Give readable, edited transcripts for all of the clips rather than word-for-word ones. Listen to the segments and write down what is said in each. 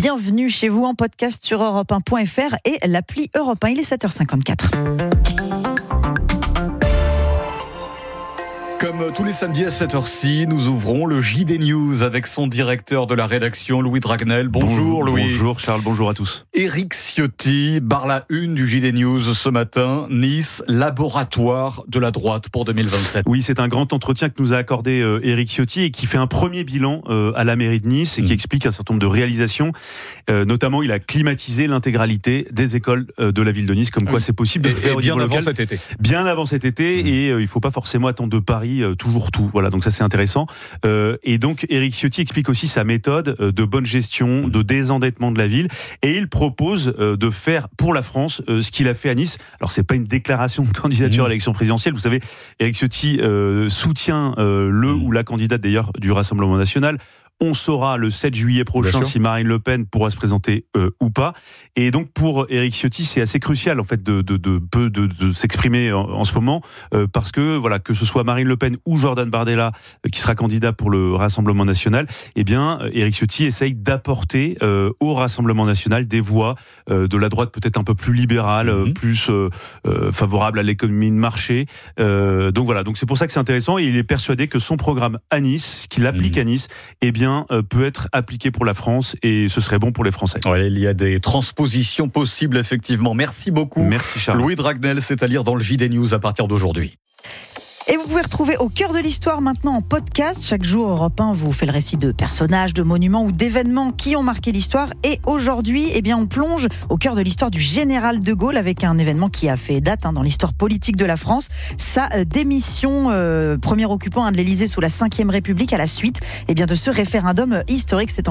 Bienvenue chez vous en podcast sur europe1.fr et l'appli Europe 1. Il est 7h54. Comme tous les samedis à cette heure-ci, nous ouvrons le JD News avec son directeur de la rédaction, Louis Dragnel. Bonjour Louis. Bonjour Charles, bonjour à tous. Éric Ciotti barre la une du JD News ce matin. Nice, laboratoire de la droite pour 2027. Oui, c'est un grand entretien que nous a accordé Éric Ciotti et qui fait un premier bilan à la mairie de Nice et qui explique un certain nombre de réalisations. Notamment, il a climatisé l'intégralité des écoles de la ville de Nice, comme quoi c'est possible de le faire au niveau local. Bien avant cet été. Et il ne faut pas forcément attendre de Paris toujours tout. Voilà, donc ça c'est intéressant. Et donc Éric Ciotti explique aussi sa méthode de bonne gestion, de désendettement de la ville, et il propose de faire pour la France ce qu'il a fait à Nice. Alors c'est pas une déclaration de candidature à l'élection présidentielle. Vous savez, Éric Ciotti soutient le ou la candidate d'ailleurs du Rassemblement national. On saura le 7 juillet prochain si Marine Le Pen pourra se présenter ou pas. Et donc pour Éric Ciotti, c'est assez crucial en fait de s'exprimer en ce moment parce que voilà, que ce soit Marine Le Pen ou Jordan Bardella qui sera candidat pour le Rassemblement national, eh bien Éric Ciotti essaye d'apporter au Rassemblement national des voix de la droite peut-être un peu plus libérale, plus favorable à l'économie de marché. Donc voilà, donc c'est pour ça que c'est intéressant et il est persuadé que son programme à Nice, ce qu'il applique à Nice, eh bien peut être appliqué pour la France et ce serait bon pour les Français. Ouais, il y a des transpositions possibles effectivement. Merci beaucoup. Merci Charles. Louis Dragnel, c'est à lire dans le JD News à partir d'aujourd'hui. Et vous pouvez retrouver Au cœur de l'histoire maintenant en podcast. Chaque jour, Europe 1 vous fait le récit de personnages, de monuments ou d'événements qui ont marqué l'histoire. Et aujourd'hui, eh bien, on plonge au cœur de l'histoire du général de Gaulle avec un événement qui a fait date dans l'histoire politique de la France. Sa démission, premier occupant de l'Élysée sous la Ve République à la suite de ce référendum historique. C'est en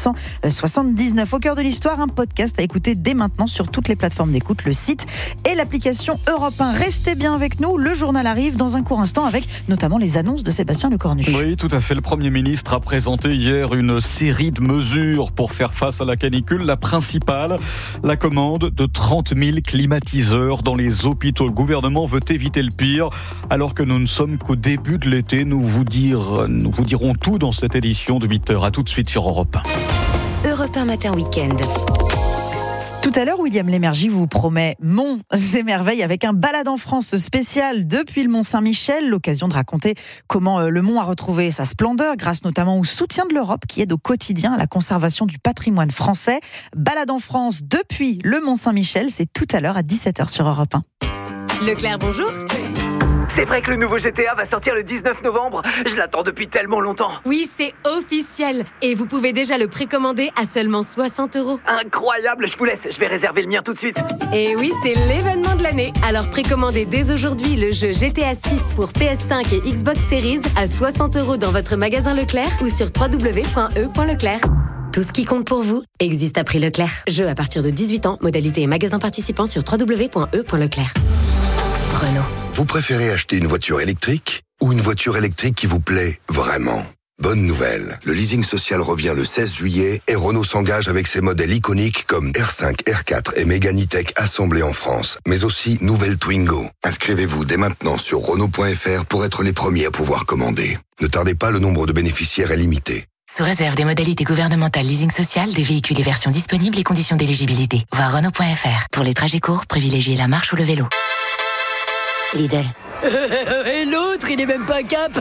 1979. Au cœur de l'histoire, un podcast à écouter dès maintenant sur toutes les plateformes d'écoute, le site et l'application Europe 1. Restez bien avec nous. Le journal arrive dans un court instant avec notamment les annonces de Sébastien Lecornu. Oui, tout à fait. Le Premier ministre a présenté hier une série de mesures pour faire face à la canicule. La principale, la commande de 30 000 climatiseurs dans les hôpitaux. Le gouvernement veut éviter le pire. Alors que nous ne sommes qu'au début de l'été, nous vous dirons tout dans cette édition de 8h. À tout de suite sur Europe 1. Europe 1 Matin Week-end. Tout à l'heure, William Lémergie vous promet Monts et merveilles avec un balade en France spécial depuis le Mont Saint-Michel. L'occasion de raconter comment le Mont a retrouvé sa splendeur grâce notamment au soutien de l'Europe qui aide au quotidien à la conservation du patrimoine français. Balade en France depuis le Mont Saint-Michel, c'est tout à l'heure à 17h sur Europe 1. Leclerc, bonjour. C'est vrai que le nouveau GTA va sortir le 19 novembre. Je l'attends depuis tellement longtemps. Oui, c'est officiel. Et vous pouvez déjà le précommander à seulement 60 €. Incroyable, je vous laisse. Je vais réserver le mien tout de suite. Et oui, c'est l'événement de l'année. Alors précommandez dès aujourd'hui le jeu GTA 6 pour PS5 et Xbox Series à 60 € dans votre magasin Leclerc ou sur www.e.leclerc. Tout ce qui compte pour vous existe à prix Leclerc. Jeu à partir de 18 ans, modalité et magasin participant sur www.e.leclerc. Renault. Vous préférez acheter une voiture électrique ou une voiture électrique qui vous plaît vraiment ? Bonne nouvelle, le leasing social revient le 16 juillet et Renault s'engage avec ses modèles iconiques comme R5, R4 et Mégane E-Tech assemblés en France, mais aussi nouvelle Twingo. Inscrivez-vous dès maintenant sur Renault.fr pour être les premiers à pouvoir commander. Ne tardez pas, le nombre de bénéficiaires est limité. Sous réserve des modalités gouvernementales leasing social, des véhicules et versions disponibles et conditions d'éligibilité. Voir Renault.fr. Pour les trajets courts, privilégiez la marche ou le vélo. Lidl. Et l'autre, il est même pas cap.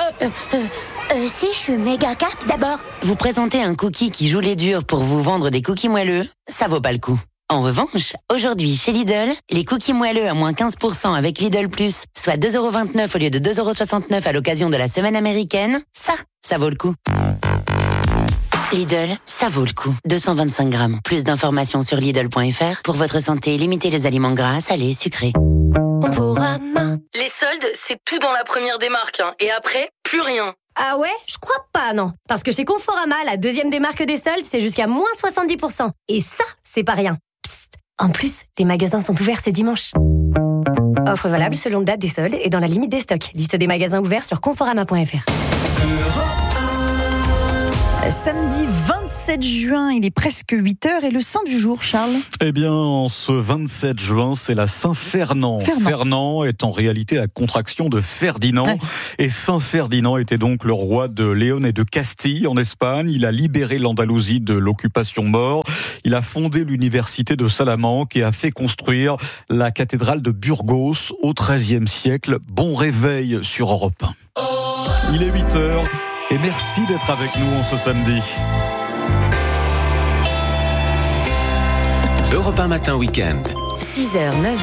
Si, je suis méga cap d'abord. Vous présentez un cookie qui joue les durs pour vous vendre des cookies moelleux, ça vaut pas le coup. En revanche, aujourd'hui, chez Lidl, les cookies moelleux à moins 15% avec Lidl Plus, soit 2,29 € au lieu de 2,69 € à l'occasion de la semaine américaine, ça vaut le coup. Lidl, ça vaut le coup. 225 grammes. Plus d'informations sur Lidl.fr. Pour votre santé, limitez les aliments gras, salés et sucrés. Les soldes, c'est tout dans la première démarque. Et après, plus rien. Ah ouais? Je crois pas, non. Parce que chez Conforama, la deuxième démarque des soldes, c'est jusqu'à moins 70%. Et ça, c'est pas rien. Psst. En plus, les magasins sont ouverts ce dimanche. Offre valable selon date des soldes et dans la limite des stocks. Liste des magasins ouverts sur Conforama.fr. Samedi 27 juin, il est presque 8h et le saint du jour, Charles? Eh bien, en ce 27 juin, c'est la Saint-Fernand. Fernand est en réalité la contraction de Ferdinand. Ouais. Et Saint Ferdinand était donc le roi de Léon et de Castille en Espagne. Il a libéré l'Andalousie de l'occupation maure. Il a fondé l'université de Salamanque et a fait construire la cathédrale de Burgos au XIIIe siècle. Bon réveil sur Europe 1. Il est 8h. Et merci d'être avec nous en ce samedi. Europe 1 Matin Week-end. 6h,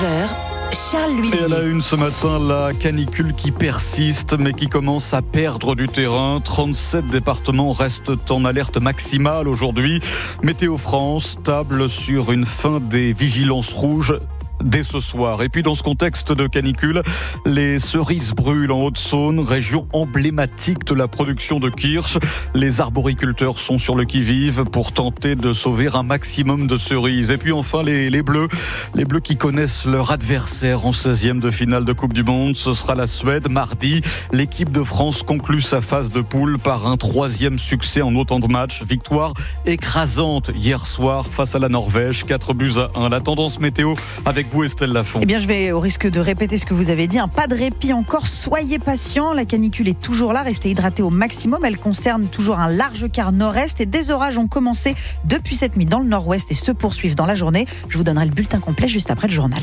9h, Charles Louis. Et à la une ce matin, la canicule qui persiste mais qui commence à perdre du terrain. 37 départements restent en alerte maximale aujourd'hui. Météo France table sur une fin des vigilances rouges dès ce soir. Et puis dans ce contexte de canicule, les cerises brûlent en Haute-Saône, région emblématique de la production de kirsch. Les arboriculteurs sont sur le qui-vive pour tenter de sauver un maximum de cerises. Et puis enfin les Bleus qui connaissent leur adversaire en 16e de finale de Coupe du Monde. Ce sera la Suède. Mardi, l'équipe de France conclut sa phase de poule par un 3e succès en autant de matchs. Victoire écrasante hier soir face à la Norvège, 4-1. La tendance météo avec vous, Estelle Lafont. Eh bien, je vais, au risque de répéter ce que vous avez dit, pas de répit encore, soyez patients. La canicule est toujours là, restez hydratés au maximum. Elle concerne toujours un large quart nord-est et des orages ont commencé depuis cette nuit dans le nord-ouest et se poursuivent dans la journée. Je vous donnerai le bulletin complet juste après le journal.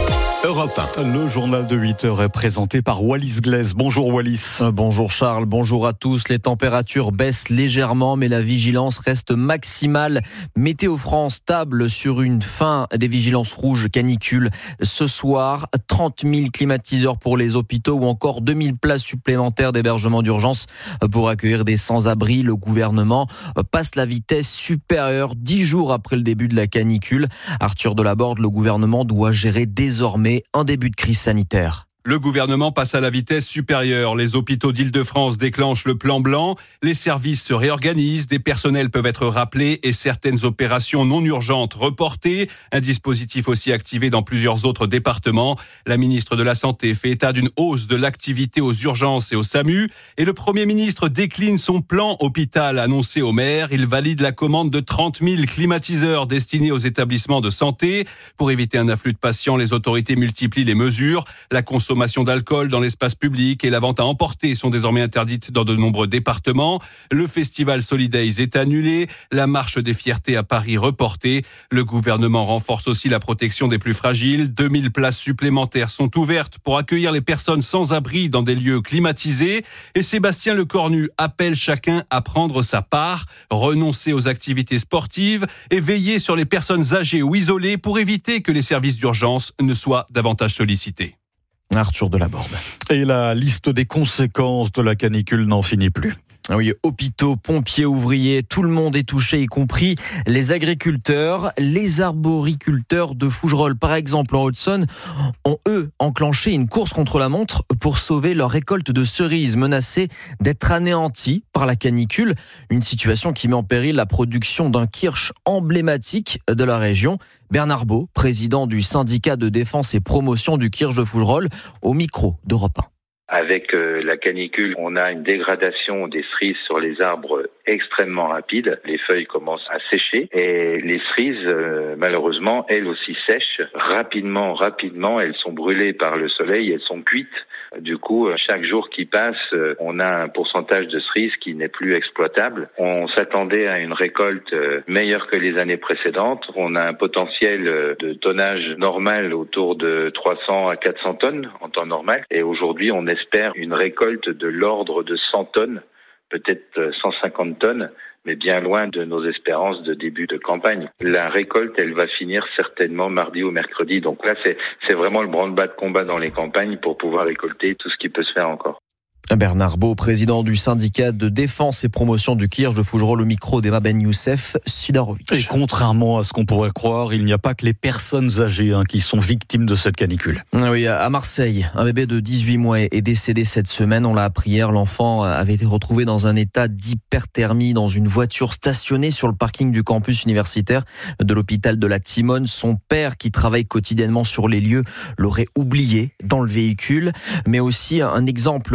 Europe 1. Le journal de 8h est présenté par Wallis Glaise. Bonjour Wallis. Bonjour Charles, bonjour à tous. Les températures baissent légèrement mais la vigilance reste maximale. Météo France table sur une fin des vigilances rouges canicule. Ce soir, 30 000 climatiseurs pour les hôpitaux ou encore 2000 places supplémentaires d'hébergement d'urgence pour accueillir des sans-abri. Le gouvernement passe la vitesse supérieure 10 jours après le début de la canicule. Arthur Delaborde, le gouvernement doit gérer désormais un début de crise sanitaire. Le gouvernement passe à la vitesse supérieure. Les hôpitaux d'Île-de-France déclenchent le plan blanc. Les services se réorganisent. Des personnels peuvent être rappelés et certaines opérations non urgentes reportées. Un dispositif aussi activé dans plusieurs autres départements. La ministre de la Santé fait état d'une hausse de l'activité aux urgences et au SAMU. Et le Premier ministre décline son plan hôpital annoncé aux maires. Il valide la commande de 30 000 climatiseurs destinés aux établissements de santé. Pour éviter un afflux de patients, les autorités multiplient les mesures. La consommation d'alcool dans l'espace public et la vente à emporter sont désormais interdites dans de nombreux départements. Le festival Solidays est annulé. La marche des fiertés à Paris reportée. Le gouvernement renforce aussi la protection des plus fragiles. 2000 places supplémentaires sont ouvertes pour accueillir les personnes sans abri dans des lieux climatisés. Et Sébastien Lecornu appelle chacun à prendre sa part, renoncer aux activités sportives et veiller sur les personnes âgées ou isolées pour éviter que les services d'urgence ne soient davantage sollicités. Arthur Delaborde. Et la liste des conséquences de la canicule n'en finit plus. Oui, hôpitaux, pompiers, ouvriers, tout le monde est touché, y compris les agriculteurs. Les arboriculteurs de Fougerolles, par exemple en Haute-Saône, ont eux enclenché une course contre la montre pour sauver leur récolte de cerises menacée d'être anéantie par la canicule. Une situation qui met en péril la production d'un kirsch emblématique de la région. Bernard Beau, président du syndicat de défense et promotion du kirsch de Fougerolles, au micro d'Europe 1. Avec la canicule, on a une dégradation des cerises sur les arbres extrêmement rapide. Les feuilles commencent à sécher et les cerises, malheureusement, elles aussi sèchent. Rapidement, elles sont brûlées par le soleil, elles sont cuites. Du coup, chaque jour qui passe, on a un pourcentage de cerises qui n'est plus exploitable. On s'attendait à une récolte meilleure que les années précédentes. On a un potentiel de tonnage normal autour de 300 à 400 tonnes en temps normal. Et aujourd'hui, on espère une récolte de l'ordre de 100 tonnes, peut-être 150 tonnes, mais bien loin de nos espérances de début de campagne. La récolte, elle va finir certainement mardi ou mercredi. Donc là, c'est vraiment le branle-bas de combat dans les campagnes pour pouvoir récolter tout ce qui peut se faire encore. Bernard Beau, président du syndicat de défense et promotion du kirsch de Fougerolles, au micro d'Emma Ben Youssef Sidarovic. Et contrairement à ce qu'on pourrait croire, il n'y a pas que les personnes âgées qui sont victimes de cette canicule. Oui, à Marseille, un bébé de 18 mois est décédé cette semaine. On l'a appris hier. L'enfant avait été retrouvé dans un état d'hyperthermie dans une voiture stationnée sur le parking du campus universitaire de l'hôpital de la Timone. Son père, qui travaille quotidiennement sur les lieux, l'aurait oublié dans le véhicule. Mais aussi un exemple, encore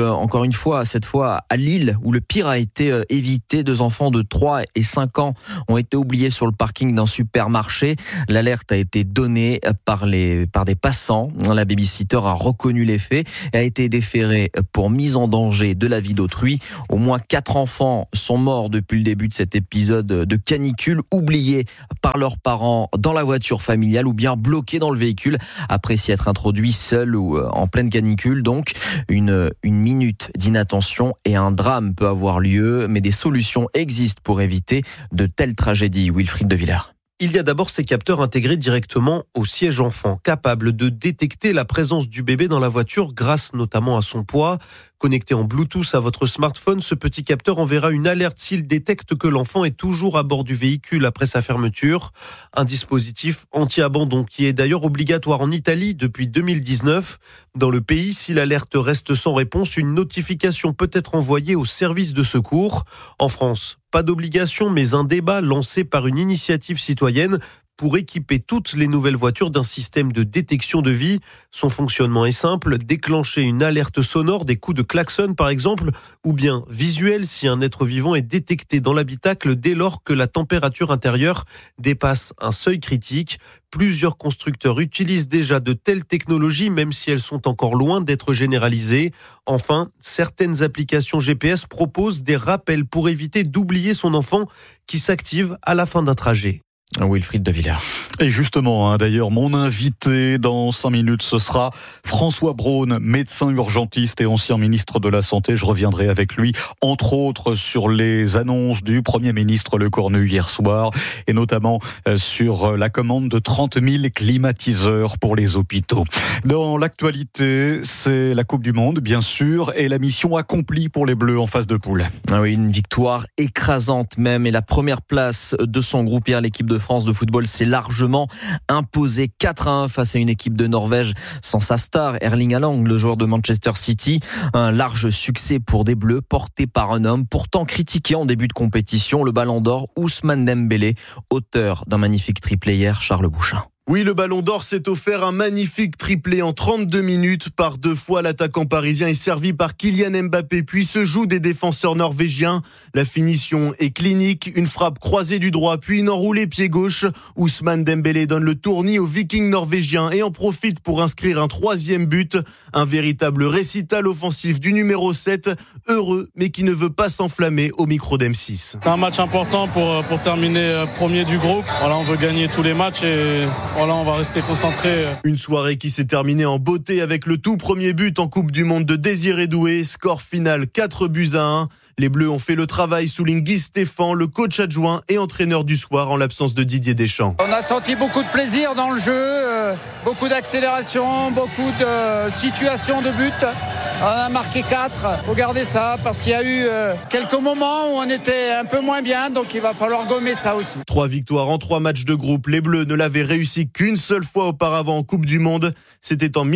encore une fois, cette fois à Lille, où le pire a été évité. 2 enfants de 3 et 5 ans ont été oubliés sur le parking d'un supermarché. L'alerte a été donnée par des passants. La babysitter a reconnu les faits et a été déférée pour mise en danger de la vie d'autrui. Au moins 4 enfants sont morts depuis le début de cet épisode de canicule, oubliés par leurs parents dans la voiture familiale ou bien bloqués dans le véhicule après s'y être introduits seuls ou en pleine canicule. Donc, une minute d'inattention et un drame peut avoir lieu, mais des solutions existent pour éviter de telles tragédies. Wilfried de Villers. Il y a d'abord ces capteurs intégrés directement au siège enfant, capables de détecter la présence du bébé dans la voiture grâce notamment à son poids. Connecté en Bluetooth à votre smartphone, ce petit capteur enverra une alerte s'il détecte que l'enfant est toujours à bord du véhicule après sa fermeture. Un dispositif anti-abandon qui est d'ailleurs obligatoire en Italie depuis 2019. Dans le pays, si l'alerte reste sans réponse, une notification peut être envoyée au service de secours. En France, pas d'obligation, mais un débat lancé par une initiative citoyenne pour équiper toutes les nouvelles voitures d'un système de détection de vie. Son fonctionnement est simple, déclencher une alerte sonore, des coups de klaxon par exemple, ou bien visuel si un être vivant est détecté dans l'habitacle dès lors que la température intérieure dépasse un seuil critique. Plusieurs constructeurs utilisent déjà de telles technologies, même si elles sont encore loin d'être généralisées. Enfin, certaines applications GPS proposent des rappels pour éviter d'oublier son enfant qui s'active à la fin d'un trajet. Wilfried de Villers. Et justement, d'ailleurs, mon invité dans 5 minutes, ce sera François Braun, médecin urgentiste et ancien ministre de la Santé. Je reviendrai avec lui, entre autres, sur les annonces du Premier ministre Lecornu hier soir, et notamment sur la commande de 30 000 climatiseurs pour les hôpitaux. Dans l'actualité, c'est la Coupe du Monde, bien sûr, et la mission accomplie pour les Bleus en phase de poule. Ah oui, une victoire écrasante même, et la première place de son groupe hier, l'équipe de France de football s'est largement imposée 4-1 face à une équipe de Norvège sans sa star, Erling Haaland, le joueur de Manchester City. Un large succès pour des Bleus, porté par un homme pourtant critiqué en début de compétition, le Ballon d'Or Ousmane Dembélé, auteur d'un magnifique triplé hier, Charles Bouchin. Oui, le Ballon d'Or s'est offert un magnifique triplé en 32 minutes. Par 2 fois, l'attaquant parisien est servi par Kylian Mbappé, puis se joue des défenseurs norvégiens. La finition est clinique, une frappe croisée du droit, puis une enroulée pied gauche. Ousmane Dembélé donne le tournis aux Vikings norvégiens et en profite pour inscrire un 3e but. Un véritable récital offensif du numéro 7, heureux, mais qui ne veut pas s'enflammer au micro d'M6. C'est un match important pour terminer premier du groupe. Voilà, on veut gagner tous les matchs et voilà, on va rester concentré. Une soirée qui s'est terminée en beauté avec le tout premier but en Coupe du Monde de Désiré Doué. Score final 4-1. Les Bleus ont fait le travail, souligne Guy Stéphane, le coach adjoint et entraîneur du soir en l'absence de Didier Deschamps. On a senti beaucoup de plaisir dans le jeu, beaucoup d'accélération, beaucoup de situations de but. On a marqué 4. Faut garder ça parce qu'il y a eu quelques moments où on était un peu moins bien, donc il va falloir gommer ça aussi. 3 victoires en 3 matchs de groupe. Les Bleus ne l'avaient réussi qu'une seule fois auparavant en Coupe du Monde. C'était en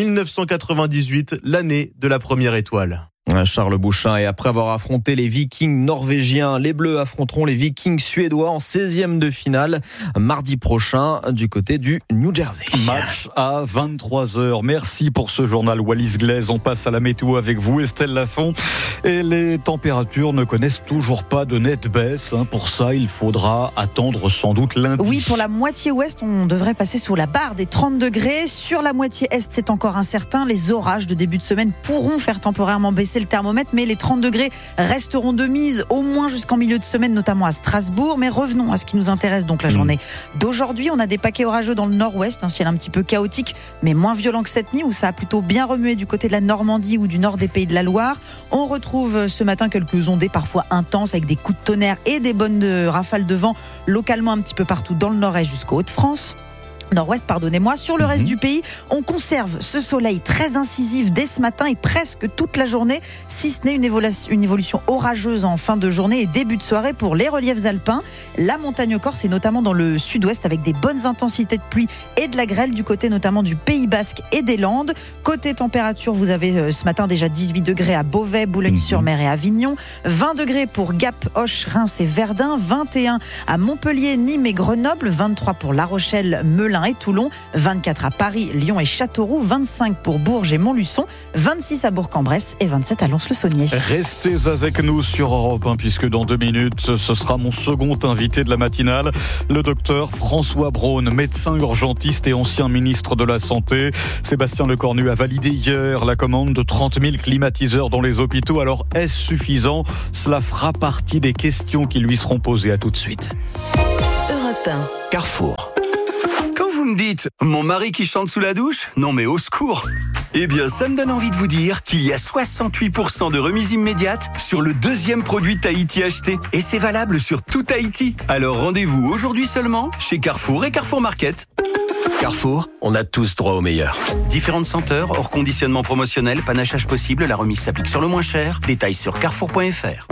1998, l'année de la première étoile. Charles Bouchin, et après avoir affronté les Vikings norvégiens, les Bleus affronteront les Vikings suédois en 16e de finale mardi prochain du côté du New Jersey. Match à 23h. Merci pour ce journal Wallis Glaise. On passe à la météo avec vous, Estelle Lafont. Et les températures ne connaissent toujours pas de nette baisse. Pour ça, il faudra attendre sans doute lundi. Oui, pour la moitié ouest, on devrait passer sous la barre des 30 degrés. Sur la moitié est, c'est encore incertain. Les orages de début de semaine pourront faire temporairement baisser le thermomètre, mais les 30 degrés resteront de mise au moins jusqu'en milieu de semaine, notamment à Strasbourg. Mais revenons à ce qui nous intéresse, donc la journée d'aujourd'hui. On a des paquets orageux dans le nord-ouest, un ciel un petit peu chaotique, mais moins violent que cette nuit où ça a plutôt bien remué du côté de la Normandie ou du nord des Pays de la Loire. On retrouve ce matin quelques ondées parfois intenses avec des coups de tonnerre et des bonnes rafales de vent localement un petit peu partout dans le nord-est jusqu'aux Hauts-de-France. Nord-ouest, pardonnez-moi. Sur le reste du pays, on conserve ce soleil très incisif dès ce matin et presque toute la journée, si ce n'est une évolution orageuse en fin de journée et début de soirée pour les reliefs alpins. La montagne corse est notamment dans le sud-ouest avec des bonnes intensités de pluie et de la grêle du côté notamment du Pays Basque et des Landes. Côté température, vous avez ce matin déjà 18 degrés à Beauvais, Boulogne-sur-Mer et Avignon, 20 degrés pour Gap, Auch, Reims et Verdun, 21 à Montpellier, Nîmes et Grenoble, 23 pour La Rochelle, Melun Melun et Toulon, 24 à Paris, Lyon et Châteauroux, 25 pour Bourges et Montluçon, 26 à Bourg-en-Bresse et 27 à Lons-le-Saunier. Restez avec nous sur Europe 1 puisque dans 2 minutes, ce sera mon second invité de la matinale, le docteur François Braun, médecin urgentiste et ancien ministre de la Santé. Sébastien Lecornu a validé hier la commande de 30 000 climatiseurs dans les hôpitaux. Alors, est-ce suffisant ? Cela fera partie des questions qui lui seront posées. À tout de suite. Europe 1. Carrefour. Quand vous me dites « mon mari qui chante sous la douche », non mais au secours. Eh bien, ça me donne envie de vous dire qu'il y a 68% de remise immédiate sur le deuxième produit Tahiti acheté. Et c'est valable sur tout Tahiti. Alors rendez-vous aujourd'hui seulement chez Carrefour et Carrefour Market. Carrefour, on a tous droit au meilleur. Différentes senteurs, hors conditionnement promotionnel, panachage possible, la remise s'applique sur le moins cher. Détails sur carrefour.fr.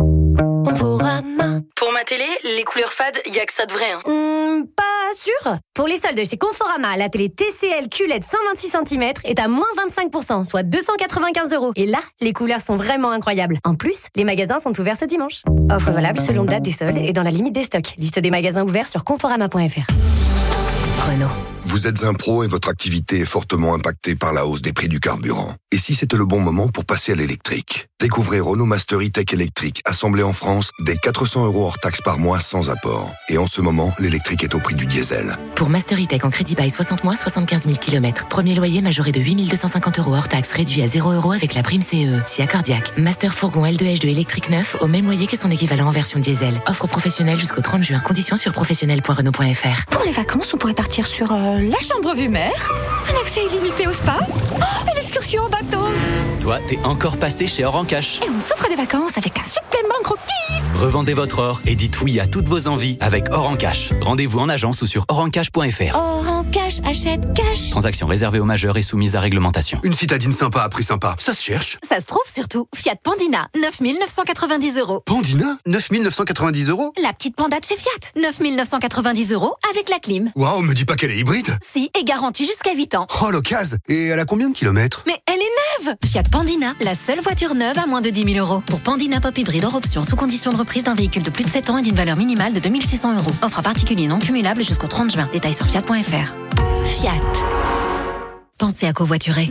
Pour ma télé, les couleurs fades, y a que ça de vrai. Pas sûr. Pour les soldes chez Conforama, la télé TCL QLED 126 cm est à moins 25%, soit 295 €. Et là, les couleurs sont vraiment incroyables. En plus, les magasins sont ouverts ce dimanche. Offre valable selon date des soldes et dans la limite des stocks. Liste des magasins ouverts sur conforama.fr. Renault. Vous êtes un pro et votre activité est fortement impactée par la hausse des prix du carburant. Et si c'était le bon moment pour passer à l'électrique ? Découvrez Renault Master E-Tech électrique, assemblé en France, dès 400 € hors taxe par mois sans apport. Et en ce moment, l'électrique est au prix du diesel. Pour Master E-Tech en crédit bail 60 mois, 75 000 km. Premier loyer majoré de 8 250 € hors taxe, réduit à 0 € avec la prime CE. Si accordiaque. Master Fourgon L2H2 électrique neuf, au même loyer que son équivalent en version diesel. Offre professionnelle jusqu'au 30 juin. Conditions sur professionnel.renault.fr. Pour les vacances, on pourrait partir sur la chambre vue mer, un accès illimité au spa, et l'excursion en bateau. Toi, t'es encore passé chez Or en Cash. Et on s'offre des vacances avec un supplément gros kiff. Revendez votre or et dites oui à toutes vos envies avec Or en Cash. Rendez-vous en agence ou sur orencash.fr. Or en cash, achète cash. Transaction réservée aux majeurs et soumise à réglementation. Une citadine sympa à prix sympa, ça se cherche. Ça se trouve surtout. Fiat Pandina, 9 990 €. Pandina, 9 990 €. La petite Panda de chez Fiat, 9 990 € avec la clim. Waouh, me dis pas qu'elle est hybride. Si, et garantie jusqu'à 8 ans. Oh, l'occasion. Et elle a combien de kilomètres ? Mais elle est neuve. Fiat Pandina, la seule voiture neuve à moins de 10 000 €. Pour Pandina Pop Hybride hors option, sous condition de reprise d'un véhicule de plus de 7 ans et d'une valeur minimale de 2 600 €. Offre à particulier non cumulable jusqu'au 30 juin. Détails sur fiat.fr. Fiat. Pensez à covoiturer.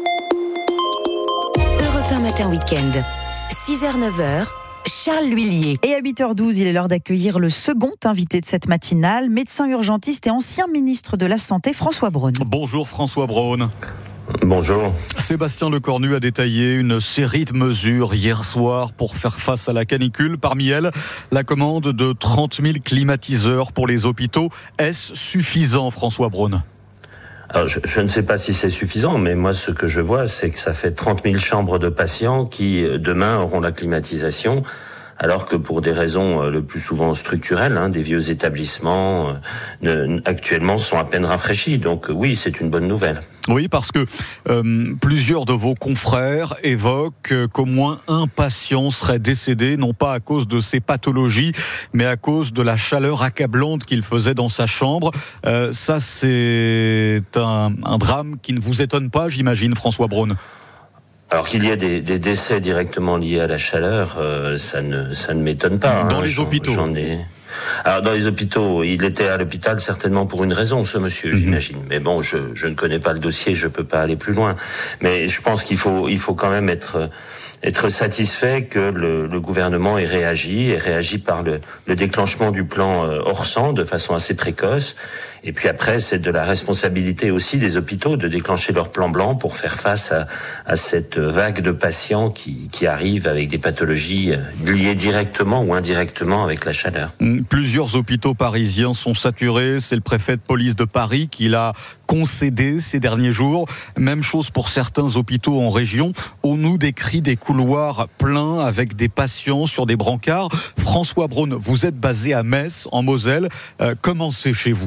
Europe 1 Matin Week-end. 6h-9h. Charles L'Huillier. Et à 8h12, il est l'heure d'accueillir le second invité de cette matinale, médecin urgentiste et ancien ministre de la Santé, François Braun. Bonjour François Braun. Bonjour. Sébastien Lecornu a détaillé une série de mesures hier soir pour faire face à la canicule. Parmi elles, la commande de 30 000 climatiseurs pour les hôpitaux. Est-ce suffisant, François Braun ? Alors, je ne sais pas si c'est suffisant, mais moi, ce que je vois, c'est que ça fait 30 000 chambres de patients qui, demain, auront la climatisation, alors que pour des raisons le plus souvent structurelles, des vieux établissements, actuellement, sont à peine rafraîchis. Donc oui, c'est une bonne nouvelle. Oui, parce que plusieurs de vos confrères évoquent qu'au moins un patient serait décédé, non pas à cause de ses pathologies, mais à cause de la chaleur accablante qu'il faisait dans sa chambre. Ça, c'est un drame qui ne vous étonne pas, j'imagine, François Braun. Alors qu'il y ait des décès directement liés à la chaleur, ça ne m'étonne pas. Dans les hôpitaux. Alors dans les hôpitaux, il était à l'hôpital certainement pour une raison, ce monsieur, j'imagine. Mais bon, je ne connais pas le dossier, je peux pas aller plus loin. Mais je pense qu'il faut quand même être satisfait que le gouvernement ait réagi par le déclenchement du plan Orsan de façon assez précoce. Et puis après, c'est de la responsabilité aussi des hôpitaux de déclencher leur plan blanc pour faire face à cette vague de patients qui arrivent avec des pathologies liées directement ou indirectement avec la chaleur. Plusieurs hôpitaux parisiens sont saturés. C'est le préfet de police de Paris qui l'a concédé ces derniers jours. Même chose pour certains hôpitaux en région. On nous décrit des couloirs pleins avec des patients sur des brancards. François Braun, vous êtes basé à Metz, en Moselle. Comment c'est chez vous ?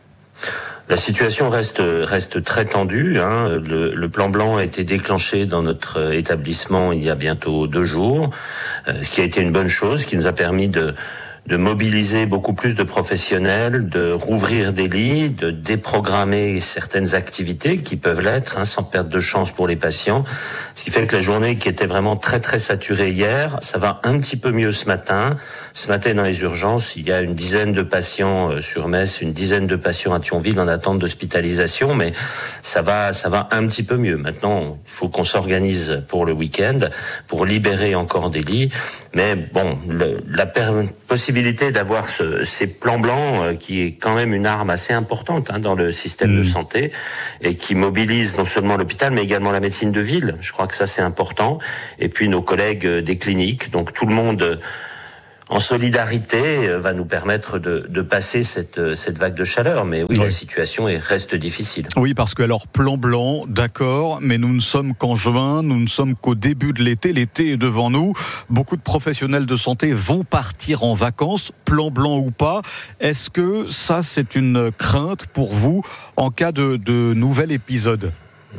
La situation reste très tendue. Le plan blanc a été déclenché dans notre établissement il y a bientôt 2 jours, ce qui a été une bonne chose, qui nous a permis de mobiliser beaucoup plus de professionnels, de rouvrir des lits, de déprogrammer certaines activités qui peuvent l'être, sans perte de chance pour les patients. Ce qui fait que la journée qui était vraiment très très saturée hier, ça va un petit peu mieux ce matin. Ce matin dans les urgences, il y a une dizaine de patients sur Metz, une dizaine de patients à Thionville en attente d'hospitalisation, mais ça va un petit peu mieux. Maintenant, il faut qu'on s'organise pour le week-end, pour libérer encore des lits. Mais bon, la possibilité d'avoir ces plans blancs, qui est quand même une arme assez importante dans le système de santé, et qui mobilise non seulement l'hôpital, mais également la médecine de ville. Je crois que ça, c'est important. Et puis nos collègues des cliniques. Donc tout le monde en solidarité va nous permettre de passer cette vague de chaleur. Mais oui, la situation reste difficile. Oui, parce que alors plan blanc, d'accord, mais nous ne sommes qu'en juin, nous ne sommes qu'au début de l'été. L'été est devant nous. Beaucoup de professionnels de santé vont partir en vacances, plan blanc ou pas. Est-ce que ça, c'est une crainte pour vous en cas de nouvel épisode ?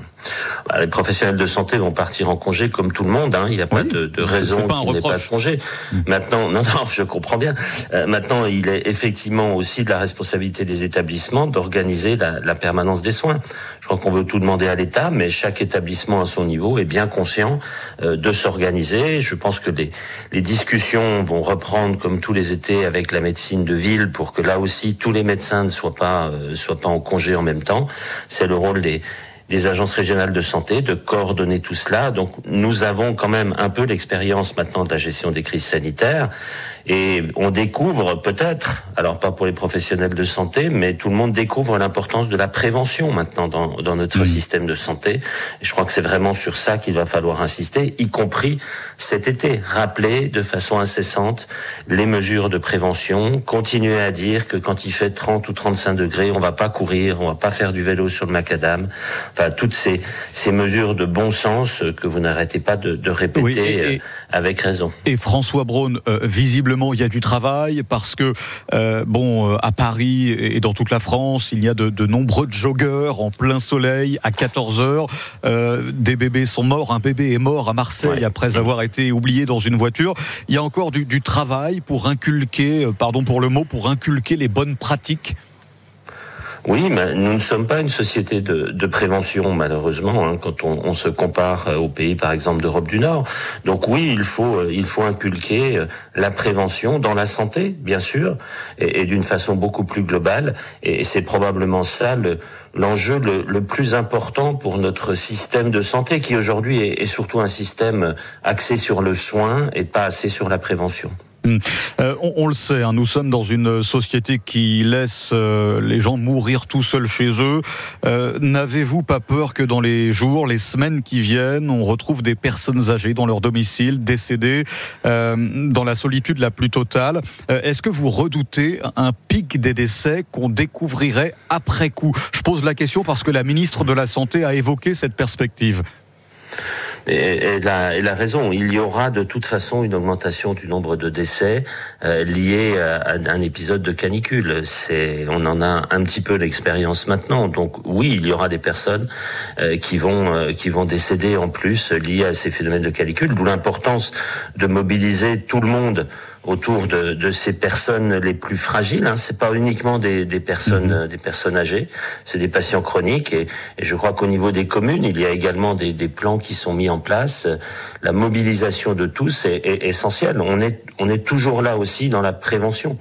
Les professionnels de santé vont partir en congé comme tout le monde. Il n'y a pas de raison qu'il n'ait pas de congé. Maintenant, non, je comprends bien. Maintenant, il est effectivement aussi de la responsabilité des établissements d'organiser la permanence des soins. Je crois qu'on veut tout demander à l'État, mais chaque établissement à son niveau est bien conscient de s'organiser. Je pense que les discussions vont reprendre comme tous les étés avec la médecine de ville pour que là aussi tous les médecins ne soient pas en congé en même temps. C'est le rôle des agences régionales de santé, de coordonner tout cela. Donc, nous avons quand même un peu l'expérience maintenant de la gestion des crises sanitaires. Et on découvre peut-être, alors pas pour les professionnels de santé, mais tout le monde découvre l'importance de la prévention maintenant dans notre système de santé. Et je crois que c'est vraiment sur ça qu'il va falloir insister, y compris cet été. Rappeler de façon incessante les mesures de prévention, continuer à dire que quand il fait 30 ou 35 degrés, on va pas courir, on va pas faire du vélo sur le macadam. Enfin, toutes ces mesures de bon sens que vous n'arrêtez pas de répéter avec raison. Et François Braun, visiblement, il y a du travail parce que, à Paris et dans toute la France, il y a de nombreux joggeurs en plein soleil à 14h. Des bébés sont morts. Un bébé est mort à Marseille après avoir été oublié dans une voiture. Il y a encore du travail pour inculquer, pardon pour le mot, pour inculquer les bonnes pratiques. Oui, mais nous ne sommes pas une société de prévention, malheureusement, quand on se compare aux pays, par exemple, d'Europe du Nord. Donc oui, il faut inculquer la prévention dans la santé, bien sûr, et d'une façon beaucoup plus globale. Et c'est probablement ça l'enjeu le plus important pour notre système de santé, qui aujourd'hui est surtout un système axé sur le soin et pas assez sur la prévention. On le sait, nous sommes dans une société qui laisse les gens mourir tout seuls chez eux. N'avez-vous pas peur que dans les jours, les semaines qui viennent, on retrouve des personnes âgées dans leur domicile, décédées, dans la solitude la plus totale ? Est-ce que vous redoutez un pic des décès qu'on découvrirait après coup ? Je pose la question parce que la ministre de la Santé a évoqué cette perspective. Elle a raison. Il y aura de toute façon une augmentation du nombre de décès liés à un épisode de canicule. On en a un petit peu l'expérience maintenant. Donc oui, il y aura des personnes qui vont décéder en plus liées à ces phénomènes de canicule. D'où l'importance de mobiliser tout le monde autour de ces personnes les plus fragiles. C'est pas uniquement des personnes âgées, c'est des patients chroniques. Et je crois qu'au niveau des communes, il y a également des plans qui sont mis en place. La mobilisation de tous est essentielle. On est toujours là aussi dans la prévention.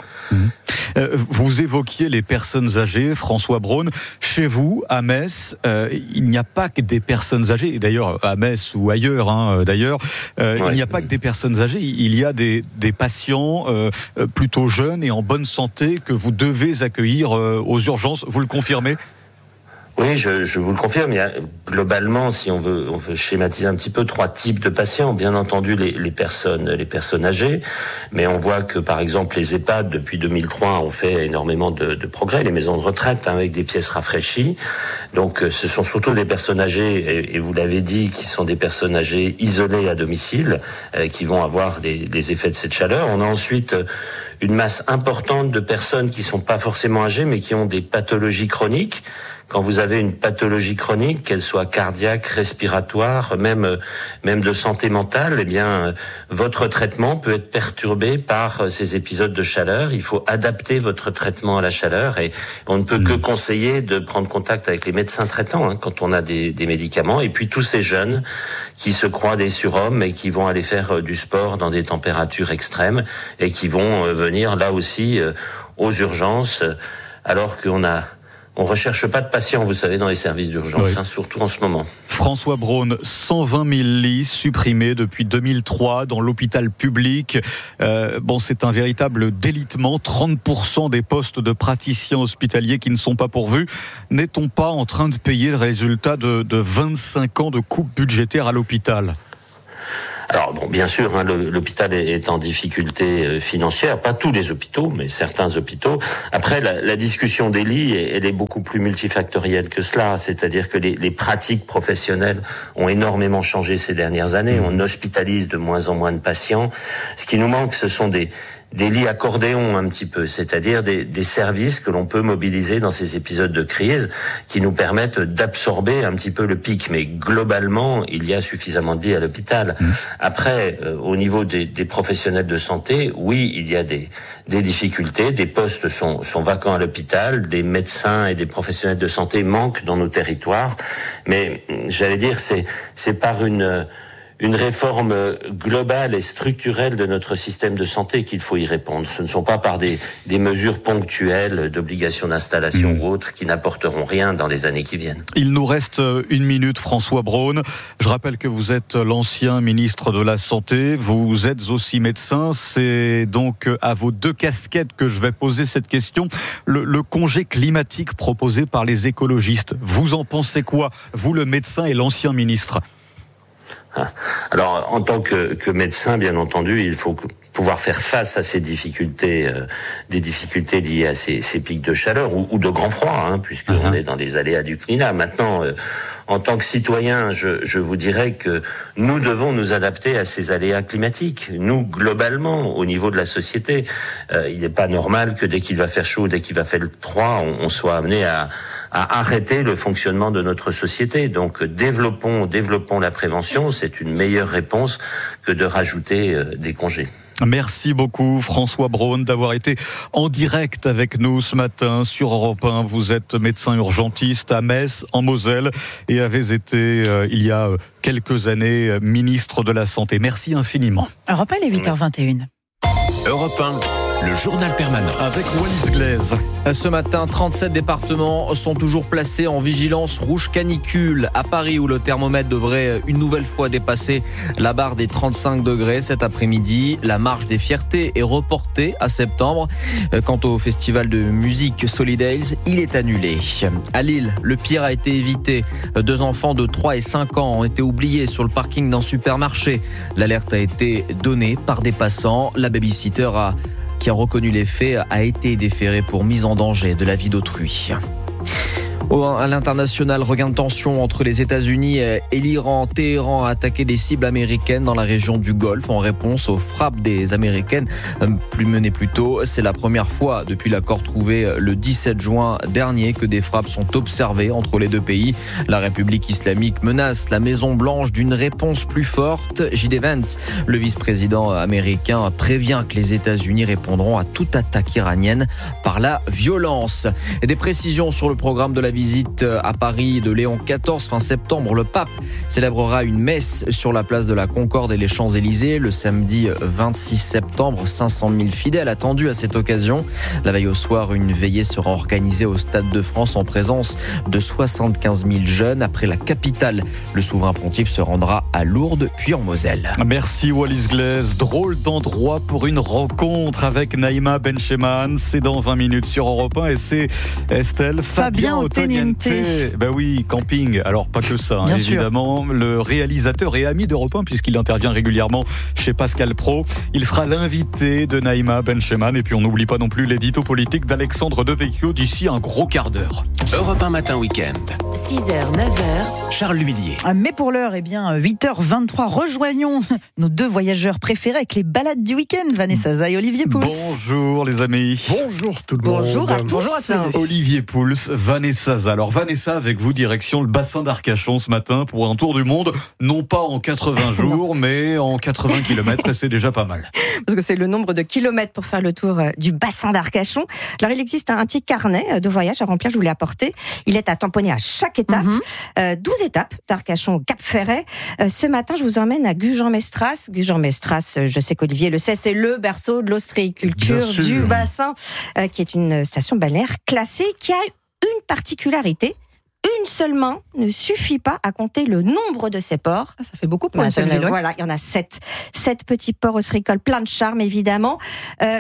Vous évoquiez les personnes âgées, François Braun. Chez vous, à Metz, il n'y a pas que des personnes âgées. Et d'ailleurs, à Metz ou ailleurs, il n'y a pas que des personnes âgées. Il y a des patients plutôt jeunes et en bonne santé que vous devez accueillir aux urgences. Vous le confirmez ? Oui, je vous le confirme. Il y a globalement, si on veut schématiser un petit peu, 3 types de patients. Bien entendu, les personnes âgées, mais on voit que par exemple les EHPAD depuis 2003 ont fait énormément de progrès. Les maisons de retraite avec des pièces rafraîchies. Donc, ce sont surtout des personnes âgées, et vous l'avez dit, qui sont des personnes âgées isolées à domicile, qui vont avoir des effets de cette chaleur. On a ensuite une masse importante de personnes qui sont pas forcément âgées, mais qui ont des pathologies chroniques. Quand vous avez une pathologie chronique, qu'elle soit cardiaque, respiratoire, même de santé mentale, eh bien, votre traitement peut être perturbé par ces épisodes de chaleur. Il faut adapter votre traitement à la chaleur et on ne peut que conseiller de prendre contact avec les médecins traitants quand on a des médicaments. Et puis tous ces jeunes qui se croient des surhommes et qui vont aller faire du sport dans des températures extrêmes et qui vont venir là aussi aux urgences alors on recherche pas de patients, vous savez, dans les services d'urgence, surtout en ce moment. François Braun, 120 000 lits supprimés depuis 2003 dans l'hôpital public. C'est un véritable délitement. 30% des postes de praticiens hospitaliers qui ne sont pas pourvus. N'est-on pas en train de payer le résultat de 25 ans de coupes budgétaires à l'hôpital ? Alors bien sûr, l'hôpital est en difficulté financière, pas tous les hôpitaux, mais certains hôpitaux. Après, la discussion des lits, elle est beaucoup plus multifactorielle que cela. C'est-à-dire que les pratiques professionnelles ont énormément changé ces dernières années. On hospitalise de moins en moins de patients. Ce qui nous manque, ce sont des lits accordéons un petit peu, c'est-à-dire des services que l'on peut mobiliser dans ces épisodes de crise qui nous permettent d'absorber un petit peu le pic. Mais globalement, il y a suffisamment de lits à l'hôpital. Après, au niveau des professionnels de santé, oui, il y a des difficultés. Des postes sont vacants à l'hôpital, des médecins et des professionnels de santé manquent dans nos territoires. Mais j'allais dire, c'est par une réforme globale et structurelle de notre système de santé qu'il faut y répondre. Ce ne sont pas par des mesures ponctuelles d'obligation d'installation ou autres qui n'apporteront rien dans les années qui viennent. Il nous reste 1 minute, François Braun. Je rappelle que vous êtes l'ancien ministre de la Santé, vous êtes aussi médecin. C'est donc à vos 2 casquettes que je vais poser cette question. Le congé climatique proposé par les écologistes, vous en pensez quoi ? Vous, le médecin et l'ancien ministre. Alors, en tant que médecin, bien entendu, il faut pouvoir faire face à ces difficultés, des difficultés liées à ces pics de chaleur ou de grand froid, puisqu'on est dans les aléas du climat. Maintenant, en tant que citoyen, je vous dirais que nous devons nous adapter à ces aléas climatiques. Nous, globalement, au niveau de la société, il n'est pas normal que dès qu'il va faire chaud, dès qu'il va faire froid, on soit amené à arrêter le fonctionnement de notre société. Donc, développons la prévention. C'est une meilleure réponse que de rajouter des congés. Merci beaucoup François Braun d'avoir été en direct avec nous ce matin sur Europe 1. Vous êtes médecin urgentiste à Metz, en Moselle, et avez été il y a quelques années ministre de la Santé. Merci infiniment. Europe 1, il est 8h21. Europe 1, le journal permanent. Avec Wallis Glaise. Ce matin, 37 départements sont toujours placés en vigilance rouge canicule. À Paris, où le thermomètre devrait une nouvelle fois dépasser la barre des 35 degrés cet après-midi. La marche des fiertés est reportée à septembre. Quant au festival de musique Solidays, il est annulé. À Lille, le pire a été évité. 2 enfants de 3 et 5 ans ont été oubliés sur le parking d'un supermarché. L'alerte a été donnée par des passants. La babysitter qui a reconnu les faits a été déféré pour mise en danger de la vie d'autrui. À l'international, regain de tension entre les États-Unis et l'Iran. Téhéran a attaqué des cibles américaines dans la région du Golfe en réponse aux frappes des Américaines menées plus tôt. C'est la première fois depuis l'accord trouvé le 17 juin dernier que des frappes sont observées entre les 2 pays. La République islamique menace la Maison-Blanche d'une réponse plus forte. J.D. Vance, le vice-président américain, prévient que les États-Unis répondront à toute attaque iranienne par la violence. Et des précisions sur le programme de la visite à Paris de Léon XIV fin septembre. Le pape célébrera une messe sur la place de la Concorde et les Champs-Élysées le samedi 26 septembre. 500 000 fidèles attendus à cette occasion. La veille au soir, une veillée sera organisée au Stade de France en présence de 75 000 jeunes. Après la capitale, le souverain pontife se rendra à Lourdes puis en Moselle. Merci Wallis Glaise. Drôle d'endroit pour une rencontre avec Naïma Bencheman. C'est dans 20 minutes sur Europe 1 et c'est Estelle Fabien Otoniente. Ben oui, camping. Alors pas que ça, évidemment. Le réalisateur et ami d'Europe 1 puisqu'il intervient régulièrement chez Pascal Praud. Il sera l'invité de Naïma Bencheman et puis on n'oublie pas non plus l'édito politique d'Alexandre Devecchio d'ici un gros quart d'heure. Europe 1 Matin Week-end. 6h, 9h. Charles L'Huillier. Mais pour l'heure, 8h23, rejoignons nos deux voyageurs préférés avec les balades du week-end, Vanessa Zay et Olivier Pouls. Bonjour les amis. Bonjour tout le monde. Bonjour à tous. Bonjour à tous. Olivier Pouls, Vanessa Zay. Alors Vanessa, avec vous, direction le bassin d'Arcachon ce matin pour un tour du monde, non pas en 80 jours, mais en 80 km, et c'est déjà pas mal. Parce que c'est le nombre de kilomètres pour faire le tour du bassin d'Arcachon. Alors il existe un petit carnet de voyage à remplir, je vous l'ai apporté. Il est à tamponner à chaque étape. 12 étapes d'Arcachon au Cap Ferret. Ce matin, je vous emmène à Gujan-Mestras. Gujan-Mestras, je sais qu'Olivier le sait, c'est le berceau de l'ostréiculture du bassin, qui est une station balnéaire classée qui a une particularité. Une seule main ne suffit pas à compter le nombre de ces ports. Ça fait beaucoup pour une seule ville. Voilà, il y en a 7. 7 petits ports ostréicoles, plein de charme évidemment. Pourquoi ?